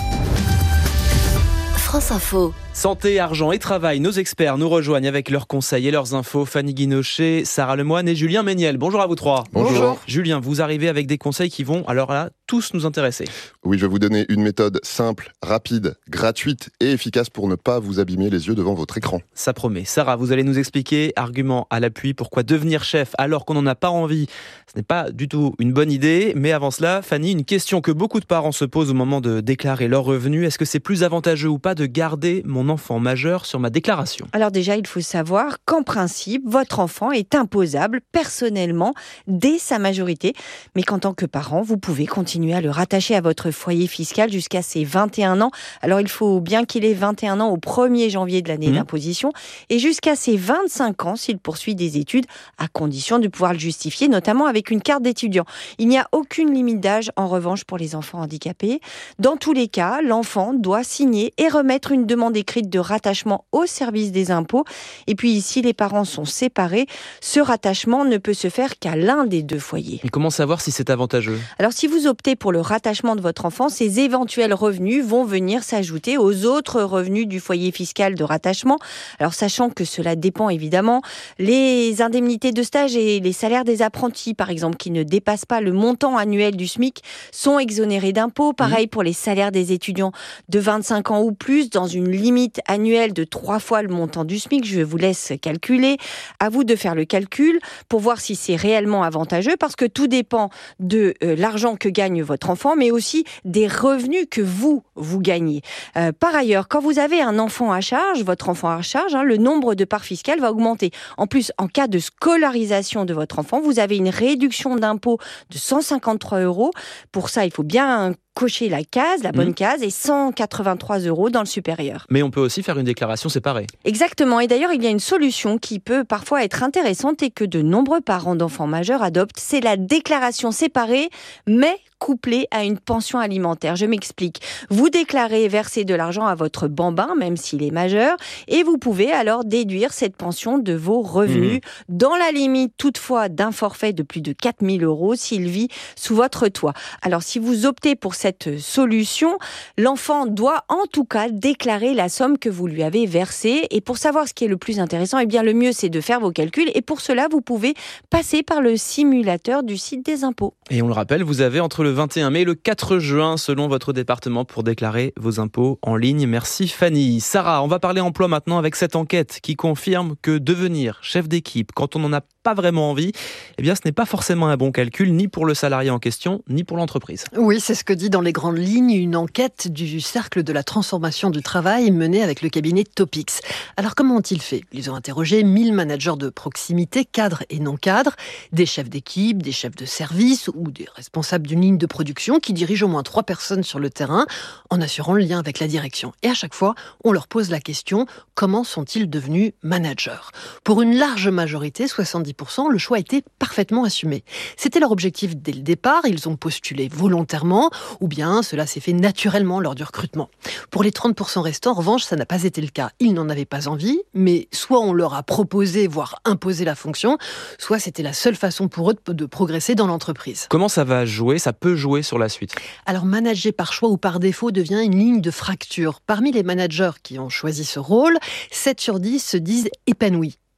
France Info. Santé, argent et travail, nos experts nous rejoignent avec leurs conseils et leurs infos. Fanny Guinochet, Sarah Lemoine et Julien Méniel. Bonjour à vous 3. Bonjour. Julien, vous arrivez avec des conseils qui vont, alors là, tous nous intéresser. Oui, je vais vous donner une méthode simple, rapide, gratuite et efficace pour ne pas vous abîmer les yeux devant votre écran. Ça promet. Sarah, vous allez nous expliquer, argument à l'appui, pourquoi devenir chef alors qu'on n'en a pas envie, ce n'est pas du tout une bonne idée. Mais avant cela, Fanny, une question que beaucoup de parents se posent au moment de déclarer leurs revenus. Est-ce que c'est plus avantageux ou pas de garder mon enfant majeur sur ma déclaration ? Alors déjà, il faut savoir qu'en principe, votre enfant est imposable personnellement dès sa majorité, mais qu'en tant que parent, vous pouvez continuer à le rattacher à votre foyer fiscal jusqu'à ses 21 ans. Alors il faut bien qu'il ait 21 ans au 1er janvier de l'année d'imposition et jusqu'à ses 25 ans s'il poursuit des études, à condition de pouvoir le justifier, notamment avec une carte d'étudiant. Il n'y a aucune limite d'âge en revanche pour les enfants handicapés. Dans tous les cas, l'enfant doit signer et remettre une demande écrite de rattachement au service des impôts. Et puis, si les parents sont séparés, ce rattachement ne peut se faire qu'à l'un des 2 foyers. Et comment savoir si c'est avantageux ? Alors, si vous optez pour le rattachement de votre enfant, ces éventuels revenus vont venir s'ajouter aux autres revenus du foyer fiscal de rattachement. Alors, sachant que cela dépend évidemment, les indemnités de stage et les salaires des apprentis, par exemple, qui ne dépassent pas le montant annuel du SMIC, sont exonérés d'impôts. Pareil pour les salaires des étudiants de 25 ans ou plus, dans une limite annuelle de 3 fois le montant du SMIC. Je vous laisse calculer. À vous de faire le calcul pour voir si c'est réellement avantageux, parce que tout dépend de l'argent que gagne votre enfant, mais aussi des revenus que vous gagnez. Par ailleurs, quand vous avez un enfant à charge, votre enfant à charge, le nombre de parts fiscales va augmenter. En plus, en cas de scolarisation de votre enfant, vous avez une réduction d'impôt de 153 €. Pour ça, il faut bien cocher la case, la bonne case, et 183 € dans le supérieur. Mais on peut aussi faire une déclaration séparée. Exactement. Et d'ailleurs, il y a une solution qui peut parfois être intéressante et que de nombreux parents d'enfants majeurs adoptent. C'est la déclaration séparée, mais couplée à une pension alimentaire. Je m'explique. Vous déclarez verser de l'argent à votre bambin, même s'il est majeur, et vous pouvez alors déduire cette pension de vos revenus, dans la limite toutefois d'un forfait de plus de 4 000 € s'il vit sous votre toit. Alors, si vous optez pour cette solution, l'enfant doit en tout cas déclarer la somme que vous lui avez versée. Et pour savoir ce qui est le plus intéressant, eh bien le mieux c'est de faire vos calculs. Et pour cela, vous pouvez passer par le simulateur du site des impôts. Et on le rappelle, vous avez entre le 21 mai et le 4 juin, selon votre département, pour déclarer vos impôts en ligne. Merci Fanny. Sarah, on va parler emploi maintenant avec cette enquête qui confirme que devenir chef d'équipe quand on n'en a pas vraiment envie, eh bien ce n'est pas forcément un bon calcul, ni pour le salarié en question, ni pour l'entreprise. Oui, c'est ce que dit dans les grandes lignes une enquête du Cercle de la transformation du travail menée avec le cabinet Topix. Alors comment ont-ils fait ? Ils ont interrogé 1000 managers de proximité, cadres et non cadres, des chefs d'équipe, des chefs de service ou des responsables d'une ligne de production qui dirigent au moins 3 personnes sur le terrain en assurant le lien avec la direction. Et à chaque fois, on leur pose la question, comment sont-ils devenus managers ? Pour une large majorité, 70%, le choix était parfaitement assumé. C'était leur objectif dès le départ, ils ont postulé volontairement, ou bien cela s'est fait naturellement lors du recrutement. Pour les 30% restants, en revanche, ça n'a pas été le cas. Ils n'en avaient pas envie, mais soit on leur a proposé, voire imposé la fonction, soit c'était la seule façon pour eux de progresser dans l'entreprise. Comment ça va jouer ? Ça peut jouer sur la suite ? Alors, manager par choix ou par défaut devient une ligne de fracture. Parmi les managers qui ont choisi ce rôle, 7 sur 10 se disent épanouis.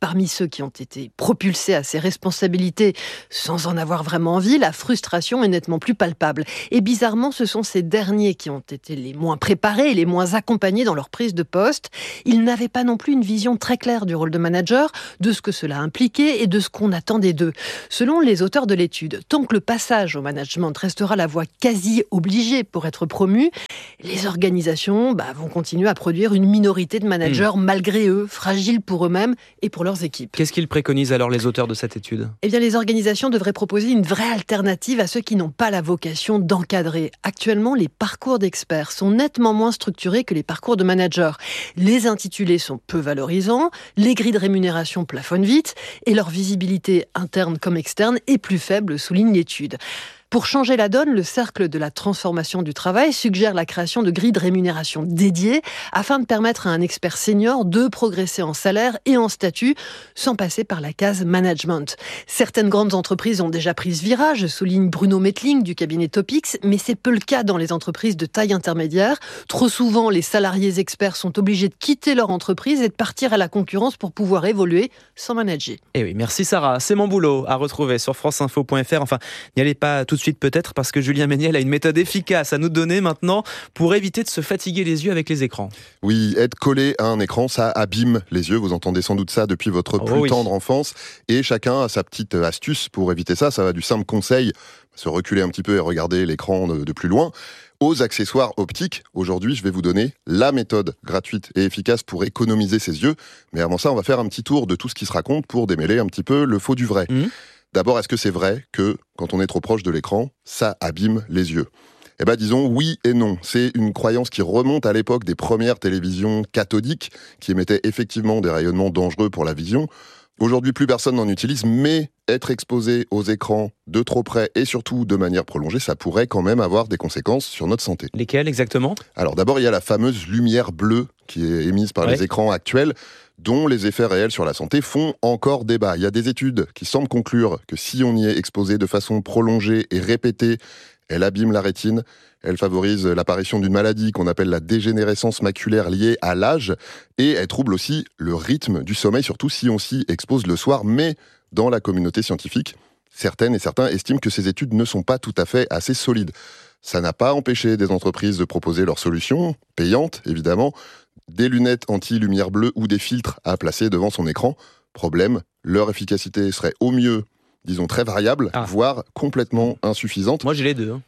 parmi ceux qui ont été propulsés à ces responsabilités sans en avoir vraiment envie, la frustration est nettement plus palpable. Et bizarrement, ce sont ces derniers qui ont été les moins préparés et les moins accompagnés dans leur prise de poste. Ils n'avaient pas non plus une vision très claire du rôle de manager, de ce que cela impliquait et de ce qu'on attendait d'eux. Selon les auteurs de l'étude, tant que le passage au management restera la voie quasi obligée pour être promu, les organisations vont continuer à produire une minorité de managers malgré eux, fragiles pour eux-mêmes et pour leurs équipes. Qu'est-ce qu'ils préconisent alors, les auteurs de cette étude ? Eh bien, les organisations devraient proposer une vraie alternative à ceux qui n'ont pas la vocation d'encadrer. Actuellement, les parcours d'experts sont nettement moins structurés que les parcours de managers. Les intitulés sont peu valorisants, les grilles de rémunération plafonnent vite et leur visibilité interne comme externe est plus faible, souligne l'étude. Pour changer la donne, le Cercle de la transformation du travail suggère la création de grilles de rémunération dédiées afin de permettre à un expert senior de progresser en salaire et en statut sans passer par la case management. Certaines grandes entreprises ont déjà pris ce virage, souligne Bruno Mettling du cabinet Topix, mais c'est peu le cas dans les entreprises de taille intermédiaire. Trop souvent, les salariés experts sont obligés de quitter leur entreprise et de partir à la concurrence pour pouvoir évoluer sans manager. Eh oui, merci Sarah. C'est mon boulot à retrouver sur franceinfo.fr. Enfin, n'y allez pas tout de suite peut-être parce que Julien Méniel a une méthode efficace à nous donner maintenant pour éviter de se fatiguer les yeux avec les écrans. Oui, être collé à un écran, ça abîme les yeux. Vous entendez sans doute ça depuis votre plus tendre enfance. Et chacun a sa petite astuce pour éviter ça. Ça va du simple conseil, se reculer un petit peu et regarder l'écran de plus loin, aux accessoires optiques. Aujourd'hui, je vais vous donner la méthode gratuite et efficace pour économiser ses yeux. Mais avant ça, on va faire un petit tour de tout ce qui se raconte pour démêler un petit peu le faux du vrai. D'abord, est-ce que c'est vrai que quand on est trop proche de l'écran, ça abîme les yeux ? Eh bien, disons oui et non. C'est une croyance qui remonte à l'époque des premières télévisions cathodiques qui émettaient effectivement des rayonnements dangereux pour la vision. Aujourd'hui, plus personne n'en utilise, mais être exposé aux écrans de trop près et surtout de manière prolongée, ça pourrait quand même avoir des conséquences sur notre santé. Lesquelles exactement ? Alors d'abord, il y a la fameuse lumière bleue qui est émise par les écrans actuels, dont les effets réels sur la santé font encore débat. Il y a des études qui semblent conclure que si on y est exposé de façon prolongée et répétée, elle abîme la rétine, elle favorise l'apparition d'une maladie qu'on appelle la dégénérescence maculaire liée à l'âge, et elle trouble aussi le rythme du sommeil, surtout si on s'y expose le soir. Mais dans la communauté scientifique, certaines et certains estiment que ces études ne sont pas tout à fait assez solides. Ça n'a pas empêché des entreprises de proposer leurs solutions, payantes évidemment, des lunettes anti-lumière bleue ou des filtres à placer devant son écran. Problème, leur efficacité serait au mieux, disons très variable, voire complètement insuffisante. Moi j'ai les deux.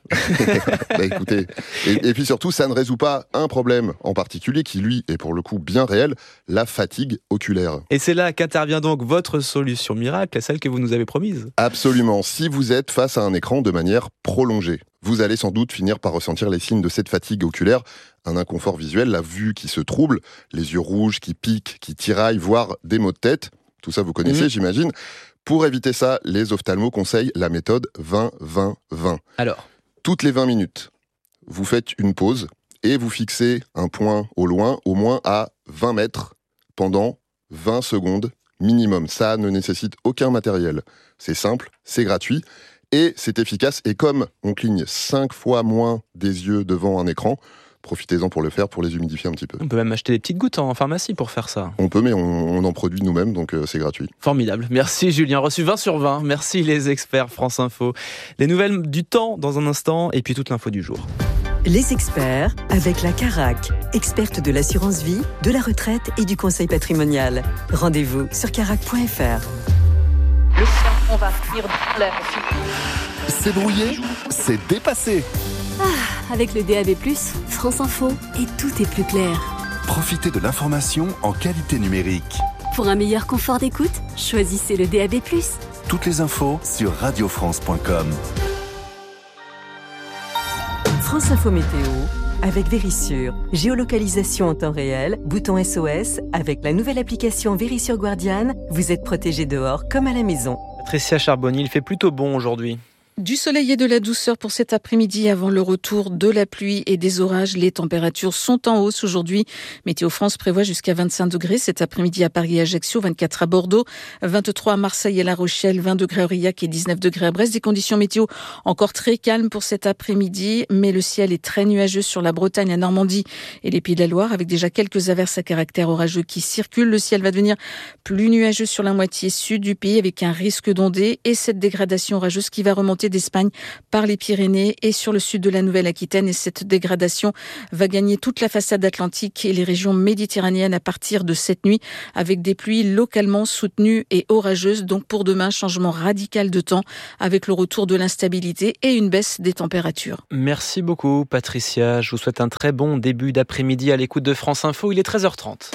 Écoutez, et puis surtout, ça ne résout pas un problème en particulier qui, lui, est pour le coup bien réel, la fatigue oculaire. Et c'est là qu'intervient donc votre solution miracle, celle que vous nous avez promise. Absolument. Si vous êtes face à un écran de manière prolongée, vous allez sans doute finir par ressentir les signes de cette fatigue oculaire, un inconfort visuel, la vue qui se trouble, les yeux rouges qui piquent, qui tiraillent, voire des maux de tête. Tout ça, vous connaissez, j'imagine. Pour éviter ça, les ophtalmos conseillent la méthode 20-20-20. Alors ? Toutes les 20 minutes, vous faites une pause et vous fixez un point au loin, au moins à 20 mètres, pendant 20 secondes minimum. Ça ne nécessite aucun matériel. C'est simple, c'est gratuit et c'est efficace. Et comme on cligne 5 fois moins des yeux devant un écran, profitez-en pour le faire, pour les humidifier un petit peu. On peut même acheter des petites gouttes en pharmacie pour faire ça. On peut, mais on en produit nous-mêmes, donc c'est gratuit. Formidable. Merci Julien. Reçu 20 sur 20. Merci les experts France Info. Les nouvelles du temps dans un instant et puis toute l'info du jour. Les experts avec la Carac, experte de l'assurance vie, de la retraite et du conseil patrimonial. Rendez-vous sur carac.fr. Le serpent va finir dans l'air. C'est brouillé, c'est dépassé. Avec le DAB+, France Info, et tout est plus clair. Profitez de l'information en qualité numérique. Pour un meilleur confort d'écoute, choisissez le DAB+. Toutes les infos sur radiofrance.com. France Info Météo, avec Vérissure. Géolocalisation en temps réel, bouton SOS, avec la nouvelle application Vérissure Guardian, vous êtes protégé dehors comme à la maison. Patricia Charbonnier, il fait plutôt bon aujourd'hui. Du soleil et de la douceur pour cet après-midi avant le retour de la pluie et des orages. Les températures sont en hausse aujourd'hui. Météo France prévoit jusqu'à 25 degrés cet après-midi à Paris et Ajaccio, 24 à Bordeaux, 23 à Marseille et La Rochelle, 20 degrés à Aurillac et 19 degrés à Brest. Des conditions météo encore très calmes pour cet après-midi, mais le ciel est très nuageux sur la Bretagne, la Normandie et les Pays de la Loire, avec déjà quelques averses à caractère orageux qui circulent. Le ciel va devenir plus nuageux sur la moitié sud du pays avec un risque d'ondées et cette dégradation orageuse qui va remonter d'Espagne par les Pyrénées et sur le sud de la Nouvelle-Aquitaine. Et cette dégradation va gagner toute la façade atlantique et les régions méditerranéennes à partir de cette nuit, avec des pluies localement soutenues et orageuses. Donc pour demain, changement radical de temps avec le retour de l'instabilité et une baisse des températures. Merci beaucoup Patricia, je vous souhaite un très bon début d'après-midi à l'écoute de France Info, il est 13h30.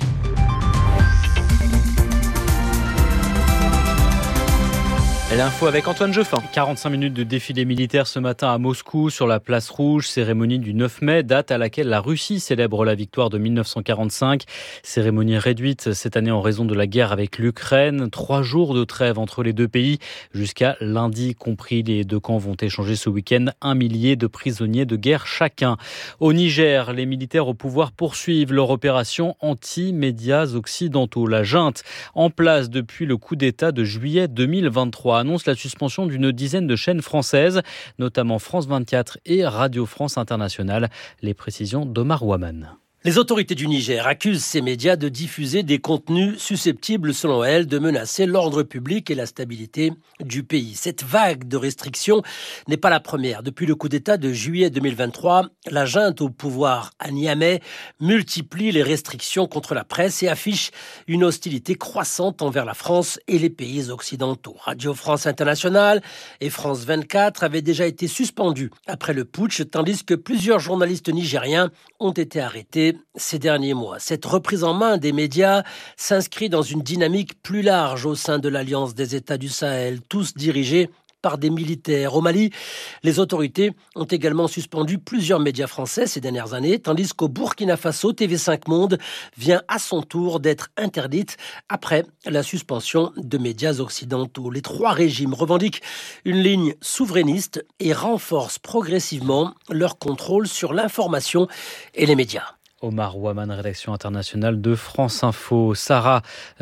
L'info avec Antoine Jeffin. 45 minutes de défilé militaire ce matin à Moscou, sur la place rouge, cérémonie du 9 mai, date à laquelle la Russie célèbre la victoire de 1945. Cérémonie réduite cette année en raison de la guerre avec l'Ukraine. 3 jours de trêve entre les deux pays, jusqu'à lundi compris. Les deux camps vont échanger ce week-end 1 millier de prisonniers de guerre chacun. Au Niger, les militaires au pouvoir poursuivent leur opération anti-médias occidentaux. La junte, en place depuis le coup d'État de juillet 2023, annonce la suspension d'une dizaine de chaînes françaises, notamment France 24 et Radio France Internationale. Les précisions d'Omar Ouaman. Les autorités du Niger accusent ces médias de diffuser des contenus susceptibles, selon elles, de menacer l'ordre public et la stabilité du pays. Cette vague de restrictions n'est pas la première. Depuis le coup d'État de juillet 2023, la junte au pouvoir à Niamey multiplie les restrictions contre la presse et affiche une hostilité croissante envers la France et les pays occidentaux. Radio France Internationale et France 24 avaient déjà été suspendues après le putsch, tandis que plusieurs journalistes nigériens ont été arrêtés ces derniers mois. Cette reprise en main des médias s'inscrit dans une dynamique plus large au sein de l'Alliance des États du Sahel, tous dirigés par des militaires. Au Mali, les autorités ont également suspendu plusieurs médias français ces dernières années, tandis qu'au Burkina Faso, TV5 Monde vient à son tour d'être interdite après la suspension de médias occidentaux. Les 3 régimes revendiquent une ligne souverainiste et renforcent progressivement leur contrôle sur l'information et les médias. Omar Ouaman, rédaction internationale de France Info. Sarah,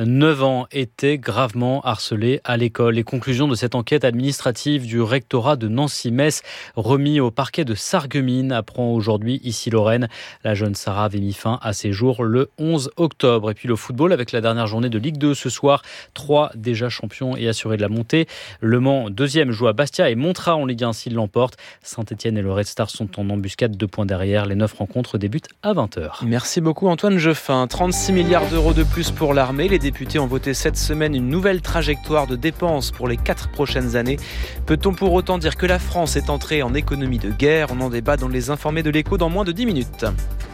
9 ans, était gravement harcelée à l'école. Les conclusions de cette enquête administrative du rectorat de Nancy-Metz, remis au parquet de Sarreguemines, apprend aujourd'hui Issy-Lorraine. La jeune Sarah avait mis fin à ses jours le 11 octobre. Et puis le football, avec la dernière journée de Ligue 2 ce soir. 3 déjà champions et assurés de la montée. Le Mans, 2e, joue à Bastia et montera en Ligue 1 s'il l'emporte. Saint-Etienne et le Red Star sont en embuscade, 2 points derrière. Les 9 rencontres débutent à 20h. Merci beaucoup Antoine Jeffin. 36 milliards d'euros de plus pour l'armée. Les députés ont voté cette semaine une nouvelle trajectoire de dépenses pour les 4 prochaines années. Peut-on pour autant dire que la France est entrée en économie de guerre ? On en débat dans les informés de l'Écho dans moins de 10 minutes.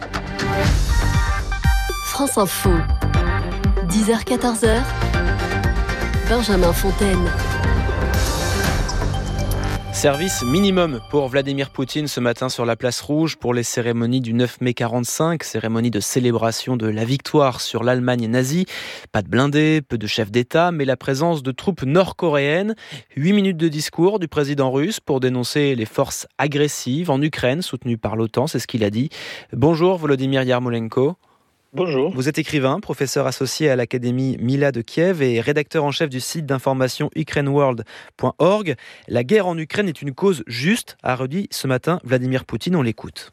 France Info, 10h-14h, Benjamin Fontaine. Service minimum pour Vladimir Poutine ce matin sur la place rouge pour les cérémonies du 9 mai 45, cérémonie de célébration de la victoire sur l'Allemagne nazie. Pas de blindés, peu de chefs d'État, mais la présence de troupes nord-coréennes. 8 minutes de discours du président russe pour dénoncer les forces agressives en Ukraine soutenues par l'OTAN, c'est ce qu'il a dit. Bonjour Volodymyr Yarmolenko. Bonjour. Vous êtes écrivain, professeur associé à l'Académie Mila de Kiev et rédacteur en chef du site d'information ukraineworld.org. La guerre en Ukraine est une cause juste, a redit ce matin Vladimir Poutine. On l'écoute.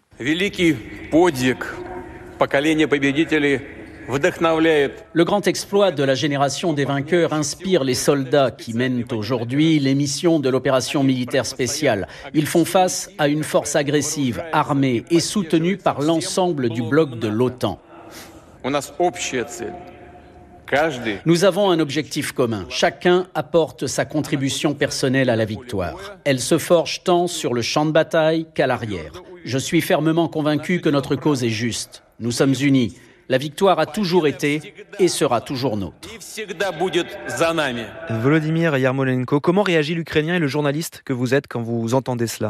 Le grand exploit de la génération des vainqueurs inspire les soldats qui mènent aujourd'hui les missions de l'opération militaire spéciale. Ils font face à une force agressive, armée et soutenue par l'ensemble du bloc de l'OTAN. Nous avons un objectif commun. Chacun apporte sa contribution personnelle à la victoire. Elle se forge tant sur le champ de bataille qu'à l'arrière. Je suis fermement convaincu que notre cause est juste. Nous sommes unis. La victoire a toujours été et sera toujours nôtre. Volodymyr Yarmolenko, comment réagit l'Ukrainien et le journaliste que vous êtes quand vous entendez cela ?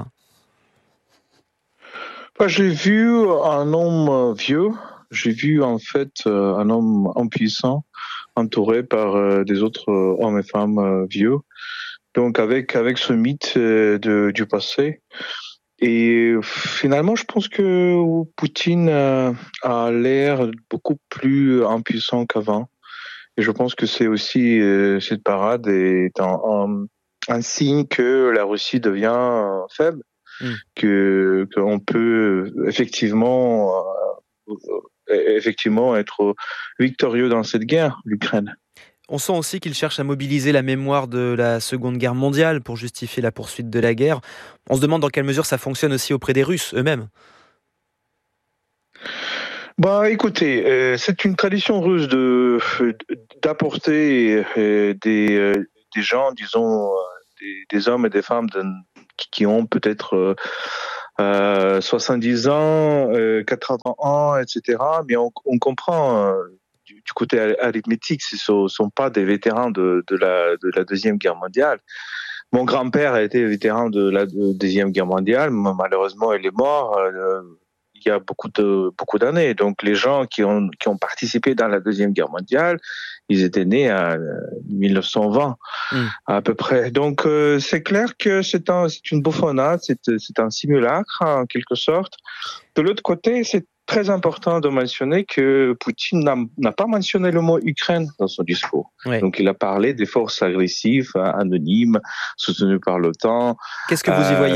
J'ai vu un homme vieux. J'ai vu en fait un homme impuissant, entouré par des autres hommes et femmes vieux. Donc avec ce mythe du passé. Et finalement, je pense que Poutine a l'air beaucoup plus impuissant qu'avant. Et je pense que c'est aussi cette parade est un signe que la Russie devient faible, qu'on peut effectivement être victorieux dans cette guerre, l'Ukraine. On sent aussi qu'il cherche à mobiliser la mémoire de la Seconde Guerre mondiale pour justifier la poursuite de la guerre. On se demande dans quelle mesure ça fonctionne aussi auprès des Russes eux-mêmes. Écoutez, c'est une tradition russe d'apporter des gens, disons, des hommes et des femmes qui ont peut-être 70 ans, 80 ans, etc. Mais on comprend du côté arithmétique, ce sont pas des vétérans de la Deuxième Guerre mondiale. Mon grand-père a été vétéran de la Deuxième Guerre mondiale. Malheureusement, il est mort il y a beaucoup d'années. Donc, les gens qui ont participé dans la Deuxième Guerre mondiale, ils étaient nés en 1920 à peu près. Donc, c'est clair que c'est une bouffonnade, c'est un simulacre en quelque sorte. De l'autre côté, c'est très important de mentionner que Poutine n'a pas mentionné le mot Ukraine dans son discours. Ouais. Donc, il a parlé des forces agressives, anonymes, soutenues par l'OTAN. Qu'est-ce que vous y voyez ?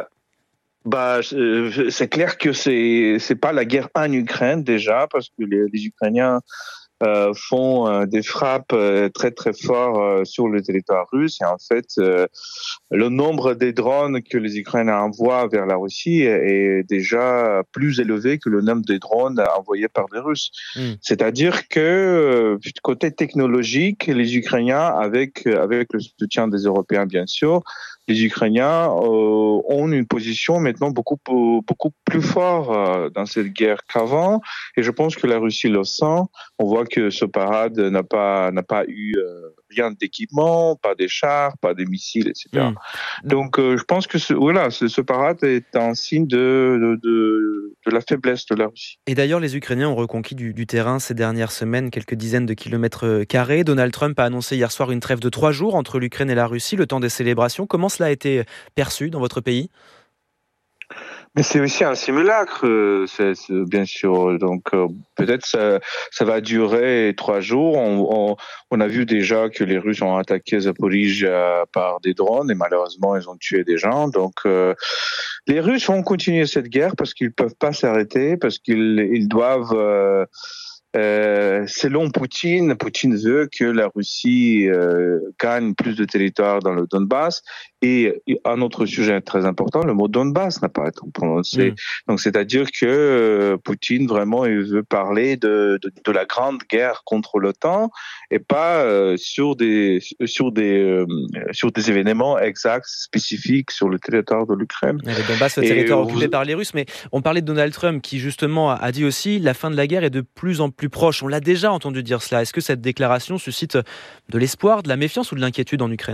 C'est clair que c'est pas la guerre en Ukraine déjà, parce que les Ukrainiens font des frappes très très fortes sur le territoire russe, et en fait le nombre des drones que les Ukrainiens envoient vers la Russie est déjà plus élevé que le nombre des drones envoyés par les Russes. C'est-à-dire que côté technologique, les Ukrainiens, avec le soutien des Européens bien sûr, les Ukrainiens ont une position maintenant beaucoup plus forte dans cette guerre qu'avant, et je pense que la Russie le sent. On voit que ce parade n'a pas eu rien d'équipement, pas des chars, pas des missiles, etc. Donc je pense que ce parade est un signe de la faiblesse de la Russie. Et d'ailleurs, les Ukrainiens ont reconquis du terrain ces dernières semaines, quelques dizaines de kilomètres carrés. Donald Trump a annoncé hier soir une trêve de 3 jours entre l'Ukraine et la Russie, le temps des célébrations. Comment cela a été perçu dans votre pays ? Mais c'est aussi un simulacre, c'est bien sûr. Donc peut-être ça va durer 3 jours. On a vu déjà que les Russes ont attaqué Zaporijia par des drones et malheureusement ils ont tué des gens. Donc les Russes vont continuer cette guerre parce qu'ils peuvent pas s'arrêter, parce qu'ils doivent. Selon Poutine veut que la Russie gagne plus de territoire dans le Donbass. Et un autre sujet très important, le mot Donbass n'a pas été prononcé. Donc c'est-à-dire que Poutine vraiment il veut parler de la grande guerre contre l'OTAN et pas sur des événements exacts spécifiques sur le territoire de l'Ukraine. Le Donbass, le territoire occupé par les Russes. Mais on parlait de Donald Trump qui justement a dit aussi la fin de la guerre est de plus en plus proche. On l'a déjà entendu dire cela. Est-ce que cette déclaration suscite de l'espoir, de la méfiance ou de l'inquiétude en Ukraine ?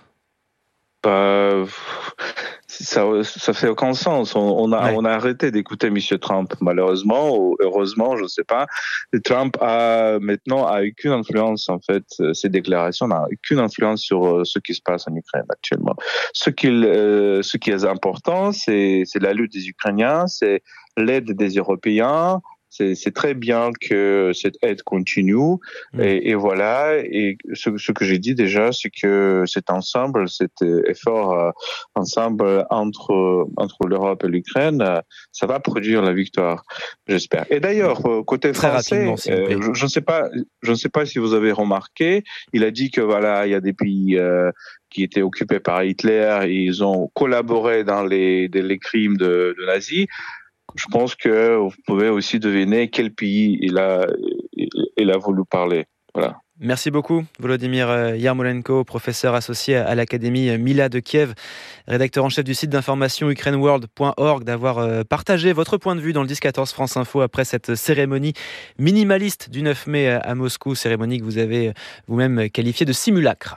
Ça fait aucun sens. On a arrêté d'écouter M. Trump, malheureusement ou heureusement, je ne sais pas. Trump a aucune influence, en fait. Ces déclarations n'ont aucune influence sur ce qui se passe en Ukraine actuellement. Ce qui est important, c'est la lutte des Ukrainiens, c'est l'aide des Européens. C'est très bien que cette aide continue et voilà. Et ce que j'ai dit déjà, c'est que cet effort ensemble entre l'Europe et l'Ukraine, ça va produire la victoire, j'espère. Et d'ailleurs, côté français, je ne sais pas si vous avez remarqué, il a dit que voilà, il y a des pays qui étaient occupés par Hitler et ils ont collaboré dans les crimes de nazis. Je pense que vous pouvez aussi deviner quel pays il a voulu parler. Voilà. Merci beaucoup, Volodymyr Yarmolenko, professeur associé à l'Académie Mila de Kiev, rédacteur en chef du site d'information ukraineworld.org, d'avoir partagé votre point de vue dans le 10-14 France Info après cette cérémonie minimaliste du 9 mai à Moscou, cérémonie que vous avez vous-même qualifiée de simulacre.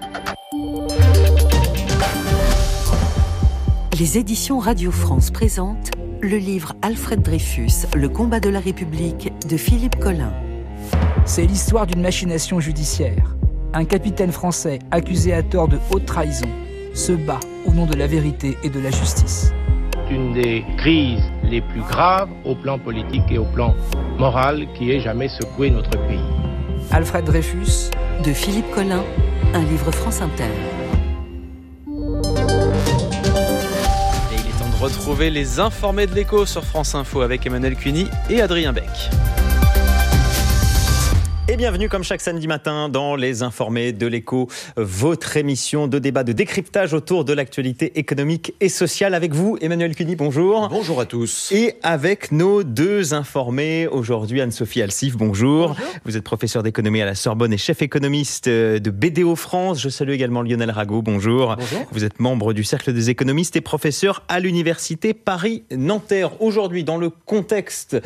Les éditions Radio France présentent le livre Alfred Dreyfus, Le combat de la République de Philippe Collin. C'est l'histoire d'une machination judiciaire. Un capitaine français accusé à tort de haute trahison se bat au nom de la vérité et de la justice. Une des crises les plus graves au plan politique et au plan moral qui ait jamais secoué notre pays. Alfred Dreyfus. De Philippe Collin, un livre France Inter. Et il est temps de retrouver les informés de l'écho sur France Info avec Emmanuel Cuny et Adrien Beck. Et bienvenue comme chaque samedi matin dans Les Informés de l'Écho, votre émission de débat, de décryptage autour de l'actualité économique et sociale. Avec vous, Emmanuel Cuny, bonjour. Bonjour à tous. Et avec nos deux informés aujourd'hui, Anne-Sophie Alsif, bonjour. Vous êtes professeur d'économie à la Sorbonne et chef économiste de BDO France. Je salue également Lionel Rago, bonjour. Bonjour. Vous êtes membre du Cercle des économistes et professeur à l'Université Paris-Nanterre. Aujourd'hui, dans le contexte